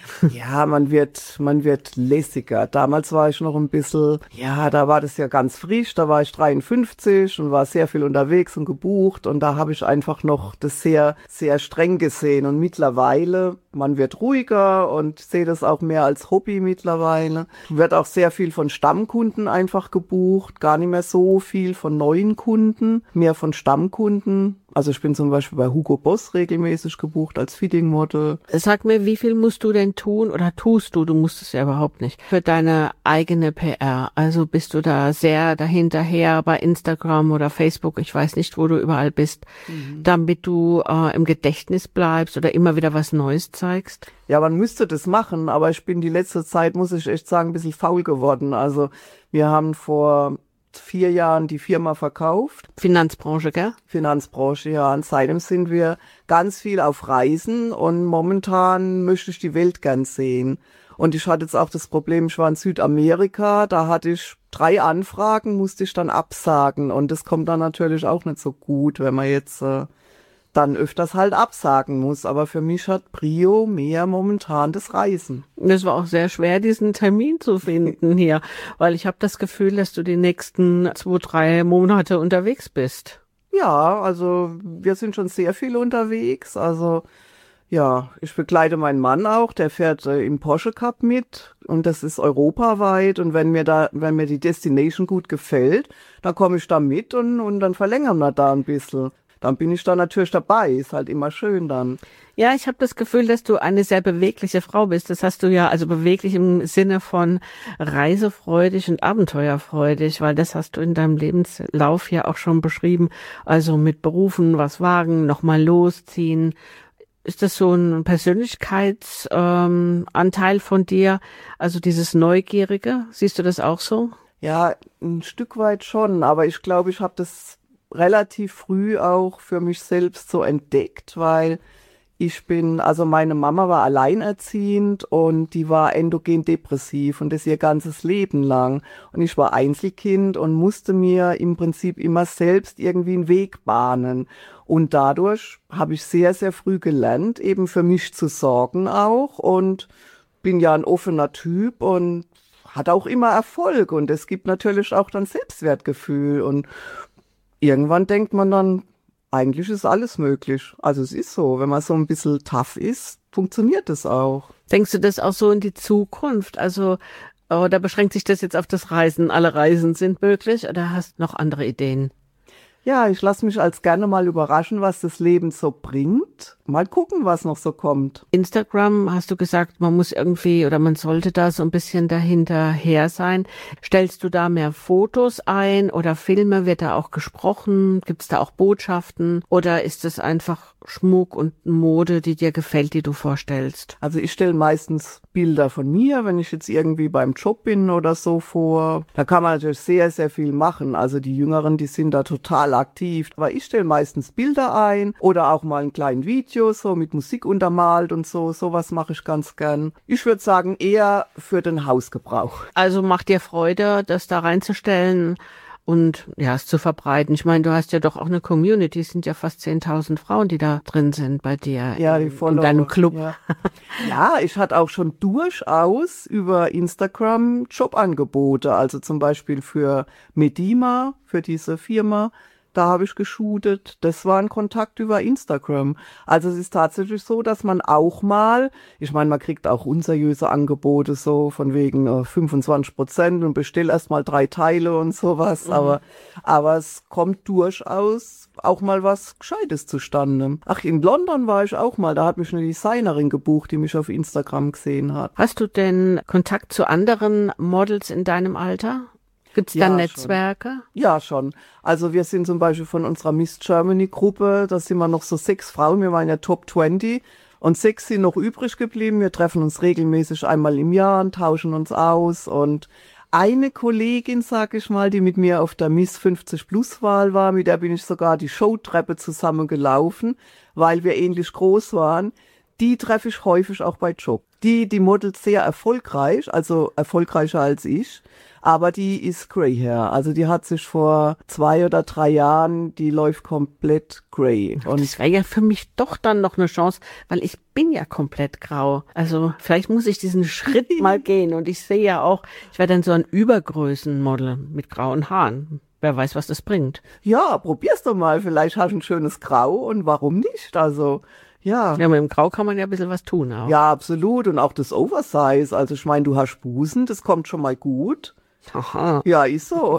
Ja, man wird lässiger. Damals war ich noch ein bisschen, ja, da war das ja ganz frisch, da war ich 53 und war sehr viel unterwegs und gebucht und da habe ich einfach noch das sehr, sehr streng gesehen und mittlerweile, man wird ruhiger und sehe das auch mehr als Hobby mittlerweile. Wird auch sehr viel von Stammkunden einfach gebucht, gar nicht mehr so viel von neuen Kunden, mehr von Stammkunden. Also ich bin zum Beispiel bei Hugo Boss regelmäßig gebucht als Fitting-Model. Sag mir, wie viel musst du denn tun oder tust du musst es ja überhaupt nicht, für deine eigene PR? Also bist du da sehr dahinterher bei Instagram oder Facebook, ich weiß nicht, wo du überall bist, damit du im Gedächtnis bleibst oder immer wieder was Neues zeigst? Ja, man müsste das machen, aber ich bin die letzte Zeit, muss ich echt sagen, ein bisschen faul geworden. Also wir haben vor 4 Jahren die Firma verkauft. Finanzbranche, gell? Finanzbranche, ja. Und seitdem sind wir ganz viel auf Reisen und momentan möchte ich die Welt gern sehen. Und ich hatte jetzt auch das Problem, ich war in Südamerika, da hatte ich 3 Anfragen, musste ich dann absagen. Und das kommt dann natürlich auch nicht so gut, wenn man jetzt dann öfters halt absagen muss. Aber für mich hat Prio mehr momentan das Reisen. Das war auch sehr schwer, diesen Termin zu finden hier, weil ich habe das Gefühl, dass du die nächsten 2-3 Monate unterwegs bist. Ja, also wir sind schon sehr viel unterwegs. Also ja, ich begleite meinen Mann auch, der fährt im Porsche Cup mit und das ist europaweit und wenn mir die Destination gut gefällt, dann komme ich da mit und dann verlängern wir da ein bisschen. Dann bin ich da natürlich dabei, ist halt immer schön dann. Ja, ich habe das Gefühl, dass du eine sehr bewegliche Frau bist. Das hast du ja, also beweglich im Sinne von reisefreudig und abenteuerfreudig, weil das hast du in deinem Lebenslauf ja auch schon beschrieben. Also mit Berufen, was wagen, nochmal losziehen. Ist das so ein Persönlichkeitsanteil von dir, also dieses Neugierige? Siehst du das auch so? Ja, ein Stück weit schon, aber ich glaube, ich habe das relativ früh auch für mich selbst so entdeckt, weil also meine Mama war alleinerziehend und die war endogen depressiv und das ihr ganzes Leben lang. Und ich war Einzelkind und musste mir im Prinzip immer selbst irgendwie einen Weg bahnen. Und dadurch habe ich sehr, sehr früh gelernt, eben für mich zu sorgen auch und bin ja ein offener Typ und hat auch immer Erfolg und es gibt natürlich auch dann Selbstwertgefühl und irgendwann denkt man dann, eigentlich ist alles möglich. Also es ist so, wenn man so ein bisschen tough ist, funktioniert es auch. Denkst du das auch so in die Zukunft? Also, oder beschränkt sich das jetzt auf das Reisen? Alle Reisen sind möglich oder hast du noch andere Ideen? Ja, ich lasse mich als gerne mal überraschen, was das Leben so bringt. Mal gucken, was noch so kommt. Instagram, hast du gesagt, man muss irgendwie oder man sollte da so ein bisschen dahinterher sein. Stellst du da mehr Fotos ein oder Filme? Wird da auch gesprochen? Gibt's da auch Botschaften? Oder ist es einfach Schmuck und Mode, die dir gefällt, die du vorstellst? Also ich stelle meistens Bilder von mir, wenn ich jetzt irgendwie beim Job bin oder so vor. Da kann man natürlich sehr, sehr viel machen. Also die Jüngeren, die sind da total aktiv. Weil ich stelle meistens Bilder ein oder auch mal ein kleines Video, so mit Musik untermalt und so. Sowas mache ich ganz gern. Ich würde sagen, eher für den Hausgebrauch. Also macht dir Freude, das da reinzustellen und ja, es zu verbreiten. Ich meine, du hast ja doch auch eine Community, es sind ja fast 10.000 Frauen, die da drin sind bei dir ja, die in deinem Club. Ja. Ja, ich hatte auch schon durchaus über Instagram Jobangebote, also zum Beispiel für Medima, für diese Firma. Da habe ich geshootet. Das war ein Kontakt über Instagram. Also es ist tatsächlich so, dass man auch mal, ich meine, man kriegt auch unseriöse Angebote so von wegen 25% und bestell erst mal 3 Teile und sowas. Aber es kommt durchaus auch mal was Gescheites zustande. Ach, in London war ich auch mal. Da hat mich eine Designerin gebucht, die mich auf Instagram gesehen hat. Hast du denn Kontakt zu anderen Models in deinem Alter? Gibt's da Netzwerke? Schon. Ja, schon. Also wir sind zum Beispiel von unserer Miss Germany Gruppe, da sind wir noch so 6 Frauen, wir waren ja Top 20 und 6 sind noch übrig geblieben. Wir treffen uns regelmäßig einmal im Jahr und tauschen uns aus und eine Kollegin, sag ich mal, die mit mir auf der Miss 50 Plus Wahl war, mit der bin ich sogar die Showtreppe zusammen gelaufen, weil wir ähnlich groß waren. Die treffe ich häufig auch bei Job. Die modelt sehr erfolgreich, also erfolgreicher als ich. Aber die ist grey hair. Also die hat sich vor 2 oder 3 Jahren, die läuft komplett grey. Und das wäre ja für mich doch dann noch eine Chance, weil ich bin ja komplett grau. Also vielleicht muss ich diesen Schritt mal gehen. Und ich sehe ja auch, ich werde dann so ein Übergrößenmodel mit grauen Haaren. Wer weiß, was das bringt. Ja, probier's doch mal. Vielleicht hast du ein schönes Grau und warum nicht? Also ja. Ja, mit dem Grau kann man ja ein bisschen was tun auch. Ja, absolut. Und auch das Oversize. Also ich meine, du hast Busen, das kommt schon mal gut. Aha. Ja, ist so.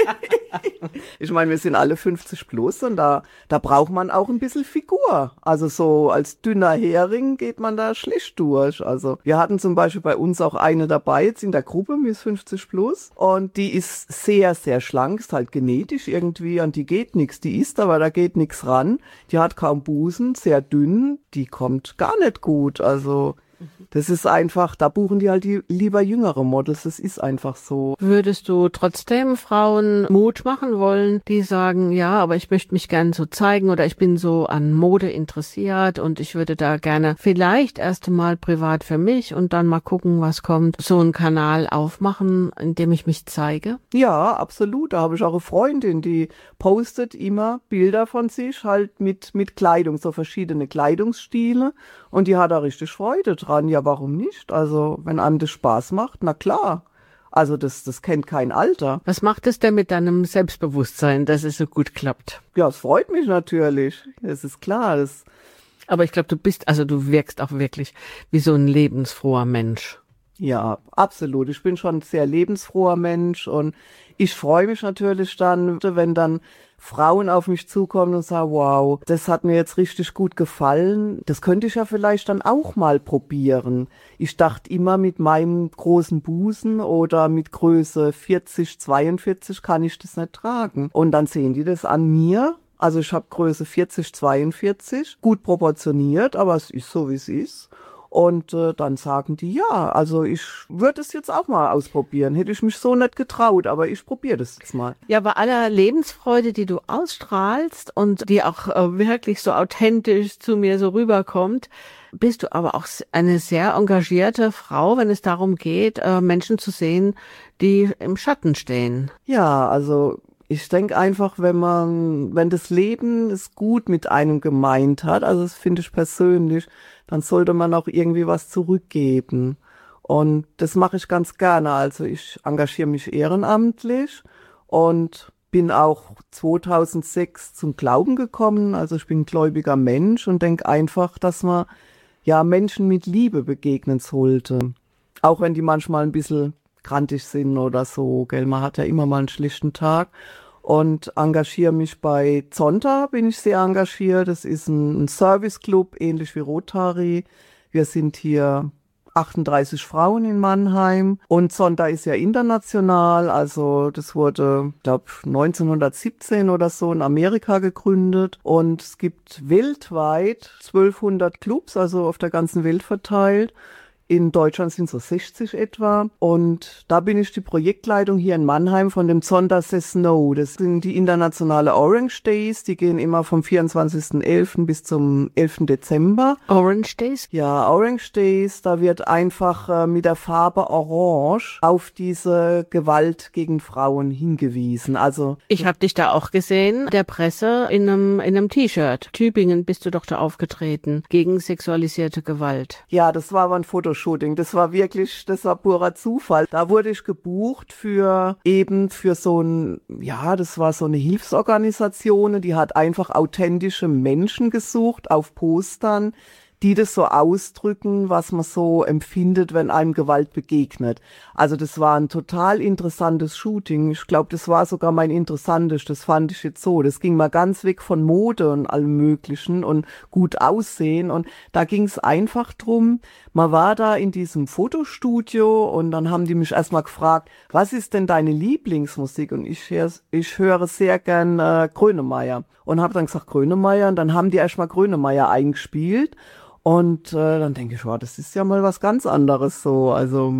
Ich meine, wir sind alle 50 plus und da braucht man auch ein bisschen Figur. Also so als dünner Hering geht man da schlecht durch. Also wir hatten zum Beispiel bei uns auch eine dabei, jetzt in der Gruppe, Miss 50 plus. Und die ist sehr, sehr schlank, ist halt genetisch irgendwie, an die geht nichts. Die isst, aber da geht nichts ran. Die hat kaum Busen, sehr dünn, die kommt gar nicht gut. Also das ist einfach, da buchen die halt lieber jüngere Models, das ist einfach so. Würdest du trotzdem Frauen Mut machen wollen, die sagen, ja, aber ich möchte mich gerne so zeigen oder ich bin so an Mode interessiert und ich würde da gerne vielleicht erst mal privat für mich und dann mal gucken, was kommt, so einen Kanal aufmachen, in dem ich mich zeige? Ja, absolut. Da habe ich auch eine Freundin, die postet immer Bilder von sich halt mit Kleidung, so verschiedene Kleidungsstile und die hat da richtig Freude dran. Ja, warum nicht? Also, wenn einem das Spaß macht, na klar. Also, das kennt kein Alter. Was macht es denn mit deinem Selbstbewusstsein, dass es so gut klappt? Ja, es freut mich natürlich. Es ist klar. Aber ich glaube, du wirkst auch wirklich wie so ein lebensfroher Mensch. Ja, absolut. Ich bin schon ein sehr lebensfroher Mensch und ich freue mich natürlich dann, wenn dann Frauen auf mich zukommen und sagen, wow, das hat mir jetzt richtig gut gefallen. Das könnte ich ja vielleicht dann auch mal probieren. Ich dachte immer, mit meinem großen Busen oder mit Größe 40, 42 kann ich das nicht tragen. Und dann sehen die das an mir. Also ich habe Größe 40, 42, gut proportioniert, aber es ist so, wie es ist. Und dann sagen die, ja, also ich würde es jetzt auch mal ausprobieren. Hätte ich mich so nicht getraut, aber ich probiere das jetzt mal. Ja, bei aller Lebensfreude, die du ausstrahlst und die auch wirklich so authentisch zu mir so rüberkommt, bist du aber auch eine sehr engagierte Frau, wenn es darum geht, Menschen zu sehen, die im Schatten stehen. Ja, also ich denke einfach, wenn das Leben es gut mit einem gemeint hat, also das finde ich persönlich, dann sollte man auch irgendwie was zurückgeben. Und das mache ich ganz gerne. Also ich engagiere mich ehrenamtlich und bin auch 2006 zum Glauben gekommen. Also ich bin ein gläubiger Mensch und denke einfach, dass man ja Menschen mit Liebe begegnen sollte. Auch wenn die manchmal ein bisschen grantig sind oder so, gell, man hat ja immer mal einen schlechten Tag und engagiere mich bei Zonta, bin ich sehr engagiert. Das ist ein Serviceclub, ähnlich wie Rotary. Wir sind hier 38 Frauen in Mannheim und Zonta ist ja international, also das wurde, ich glaube, 1917 oder so in Amerika gegründet und es gibt weltweit 1200 Clubs, also auf der ganzen Welt verteilt. In Deutschland sind so 60 etwa. Und da bin ich die Projektleitung hier in Mannheim von dem Zonda Says No. Das sind die internationale Orange Days. Die gehen immer vom 24.11. bis zum 11. Dezember. Orange Days? Ja, Orange Days. Da wird einfach mit der Farbe Orange auf diese Gewalt gegen Frauen hingewiesen. Also ich habe dich da auch gesehen, der Presse in einem T-Shirt. Tübingen bist du doch da aufgetreten gegen sexualisierte Gewalt. Ja, das war aber ein Fotoshooting. Das war purer Zufall. Da wurde ich gebucht für so das war so eine Hilfsorganisation, die hat einfach authentische Menschen gesucht auf Postern, die das so ausdrücken, was man so empfindet, wenn einem Gewalt begegnet. Also das war ein total interessantes Shooting. Ich glaube, das war sogar mein interessantestes, das fand ich jetzt so. Das ging mal ganz weg von Mode und allem Möglichen und gut aussehen. Und da ging es einfach drum, man war da in diesem Fotostudio und dann haben die mich erstmal gefragt, was ist denn deine Lieblingsmusik? Und ich höre sehr gern Grönemeyer. Und habe dann gesagt, Grönemeyer. Und dann haben die erstmal Grönemeyer eingespielt. Und dann denke ich, das ist ja mal was ganz anderes so. Also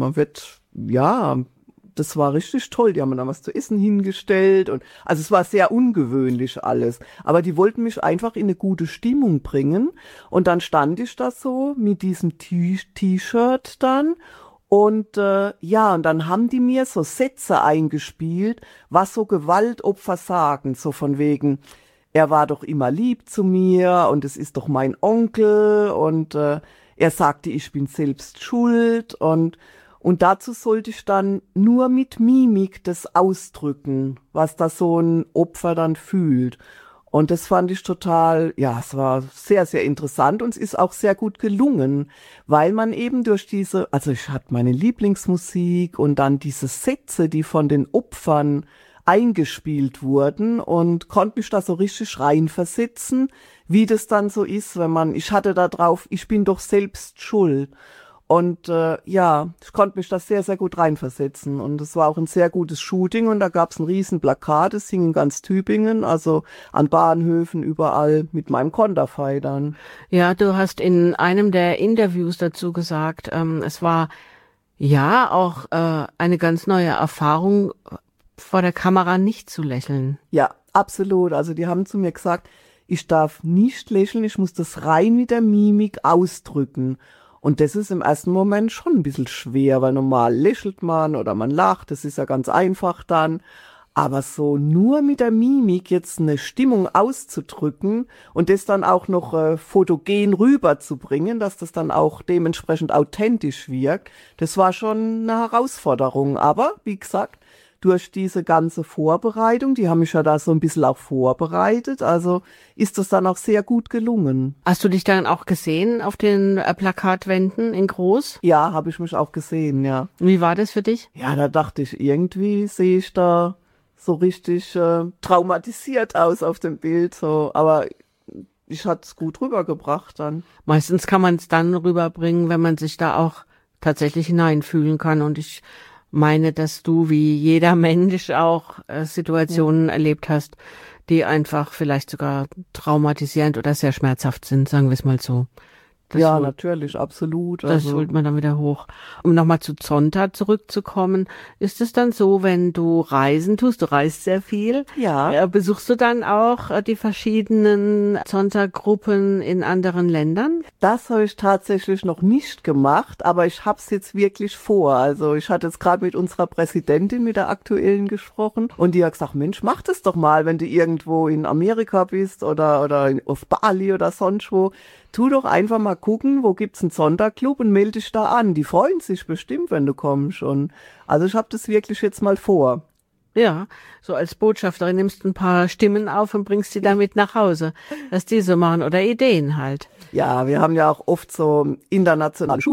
das war richtig toll. Die haben mir dann was zu essen hingestellt. Und also es war sehr ungewöhnlich alles. Aber die wollten mich einfach in eine gute Stimmung bringen. Und dann stand ich da so mit diesem T-Shirt dann. Und und dann haben die mir so Sätze eingespielt, was so Gewaltopfer sagen. So von wegen, er war doch immer lieb zu mir und es ist doch mein Onkel und er sagte, ich bin selbst schuld und dazu sollte ich dann nur mit Mimik das ausdrücken, was da so ein Opfer dann fühlt. Und das fand ich total, es war sehr, sehr interessant und es ist auch sehr gut gelungen, weil man eben durch ich hatte meine Lieblingsmusik und dann diese Sätze, die von den Opfern eingespielt wurden und konnte mich da so richtig reinversetzen, wie das dann so ist, ich hatte da drauf, ich bin doch selbst schuld. Und ich konnte mich da sehr, sehr gut reinversetzen. Und es war auch ein sehr gutes Shooting und da gab es ein riesen Plakat, es hing in ganz Tübingen, also an Bahnhöfen, überall mit meinem Konterfei dann. Ja, du hast in einem der Interviews dazu gesagt, es war auch eine ganz neue Erfahrung, vor der Kamera nicht zu lächeln. Ja, absolut. Also die haben zu mir gesagt, ich darf nicht lächeln, ich muss das rein mit der Mimik ausdrücken. Und das ist im ersten Moment schon ein bisschen schwer, weil normal lächelt man oder man lacht, das ist ja ganz einfach dann. Aber so nur mit der Mimik jetzt eine Stimmung auszudrücken und das dann auch noch fotogen rüberzubringen, dass das dann auch dementsprechend authentisch wirkt, das war schon eine Herausforderung. Aber wie gesagt, durch diese ganze Vorbereitung, die haben mich ja da so ein bisschen auch vorbereitet, also ist das dann auch sehr gut gelungen. Hast du dich dann auch gesehen auf den Plakatwänden in groß? Ja, habe ich mich auch gesehen, ja. Wie war das für dich? Ja, da dachte ich, irgendwie sehe ich da so richtig traumatisiert aus auf dem Bild, so, aber ich hatte es gut rübergebracht dann. Meistens kann man es dann rüberbringen, wenn man sich da auch tatsächlich hineinfühlen kann und ich meine, dass du wie jeder Mensch auch Situationen erlebt hast, die einfach vielleicht sogar traumatisierend oder sehr schmerzhaft sind, sagen wir es mal so. Natürlich, absolut. Das holt man dann wieder hoch. Um nochmal zu Zonta zurückzukommen, ist es dann so, wenn du Reisen tust, du reist sehr viel, besuchst du dann auch die verschiedenen Zonta-Gruppen in anderen Ländern? Das habe ich tatsächlich noch nicht gemacht, aber ich habe es jetzt wirklich vor. Also ich hatte jetzt gerade mit unserer Präsidentin, mit der aktuellen, gesprochen und die hat gesagt, Mensch, mach das doch mal, wenn du irgendwo in Amerika bist oder auf Bali oder sonst wo. Tu doch einfach mal gucken, wo gibt's einen Zonta-Club und melde dich da an. Die freuen sich bestimmt, wenn du kommst. Und also ich habe das wirklich jetzt mal vor. Ja, so als Botschafterin nimmst du ein paar Stimmen auf und bringst die damit nach Hause, dass die so machen oder Ideen halt. Ja, wir haben ja auch oft so internationale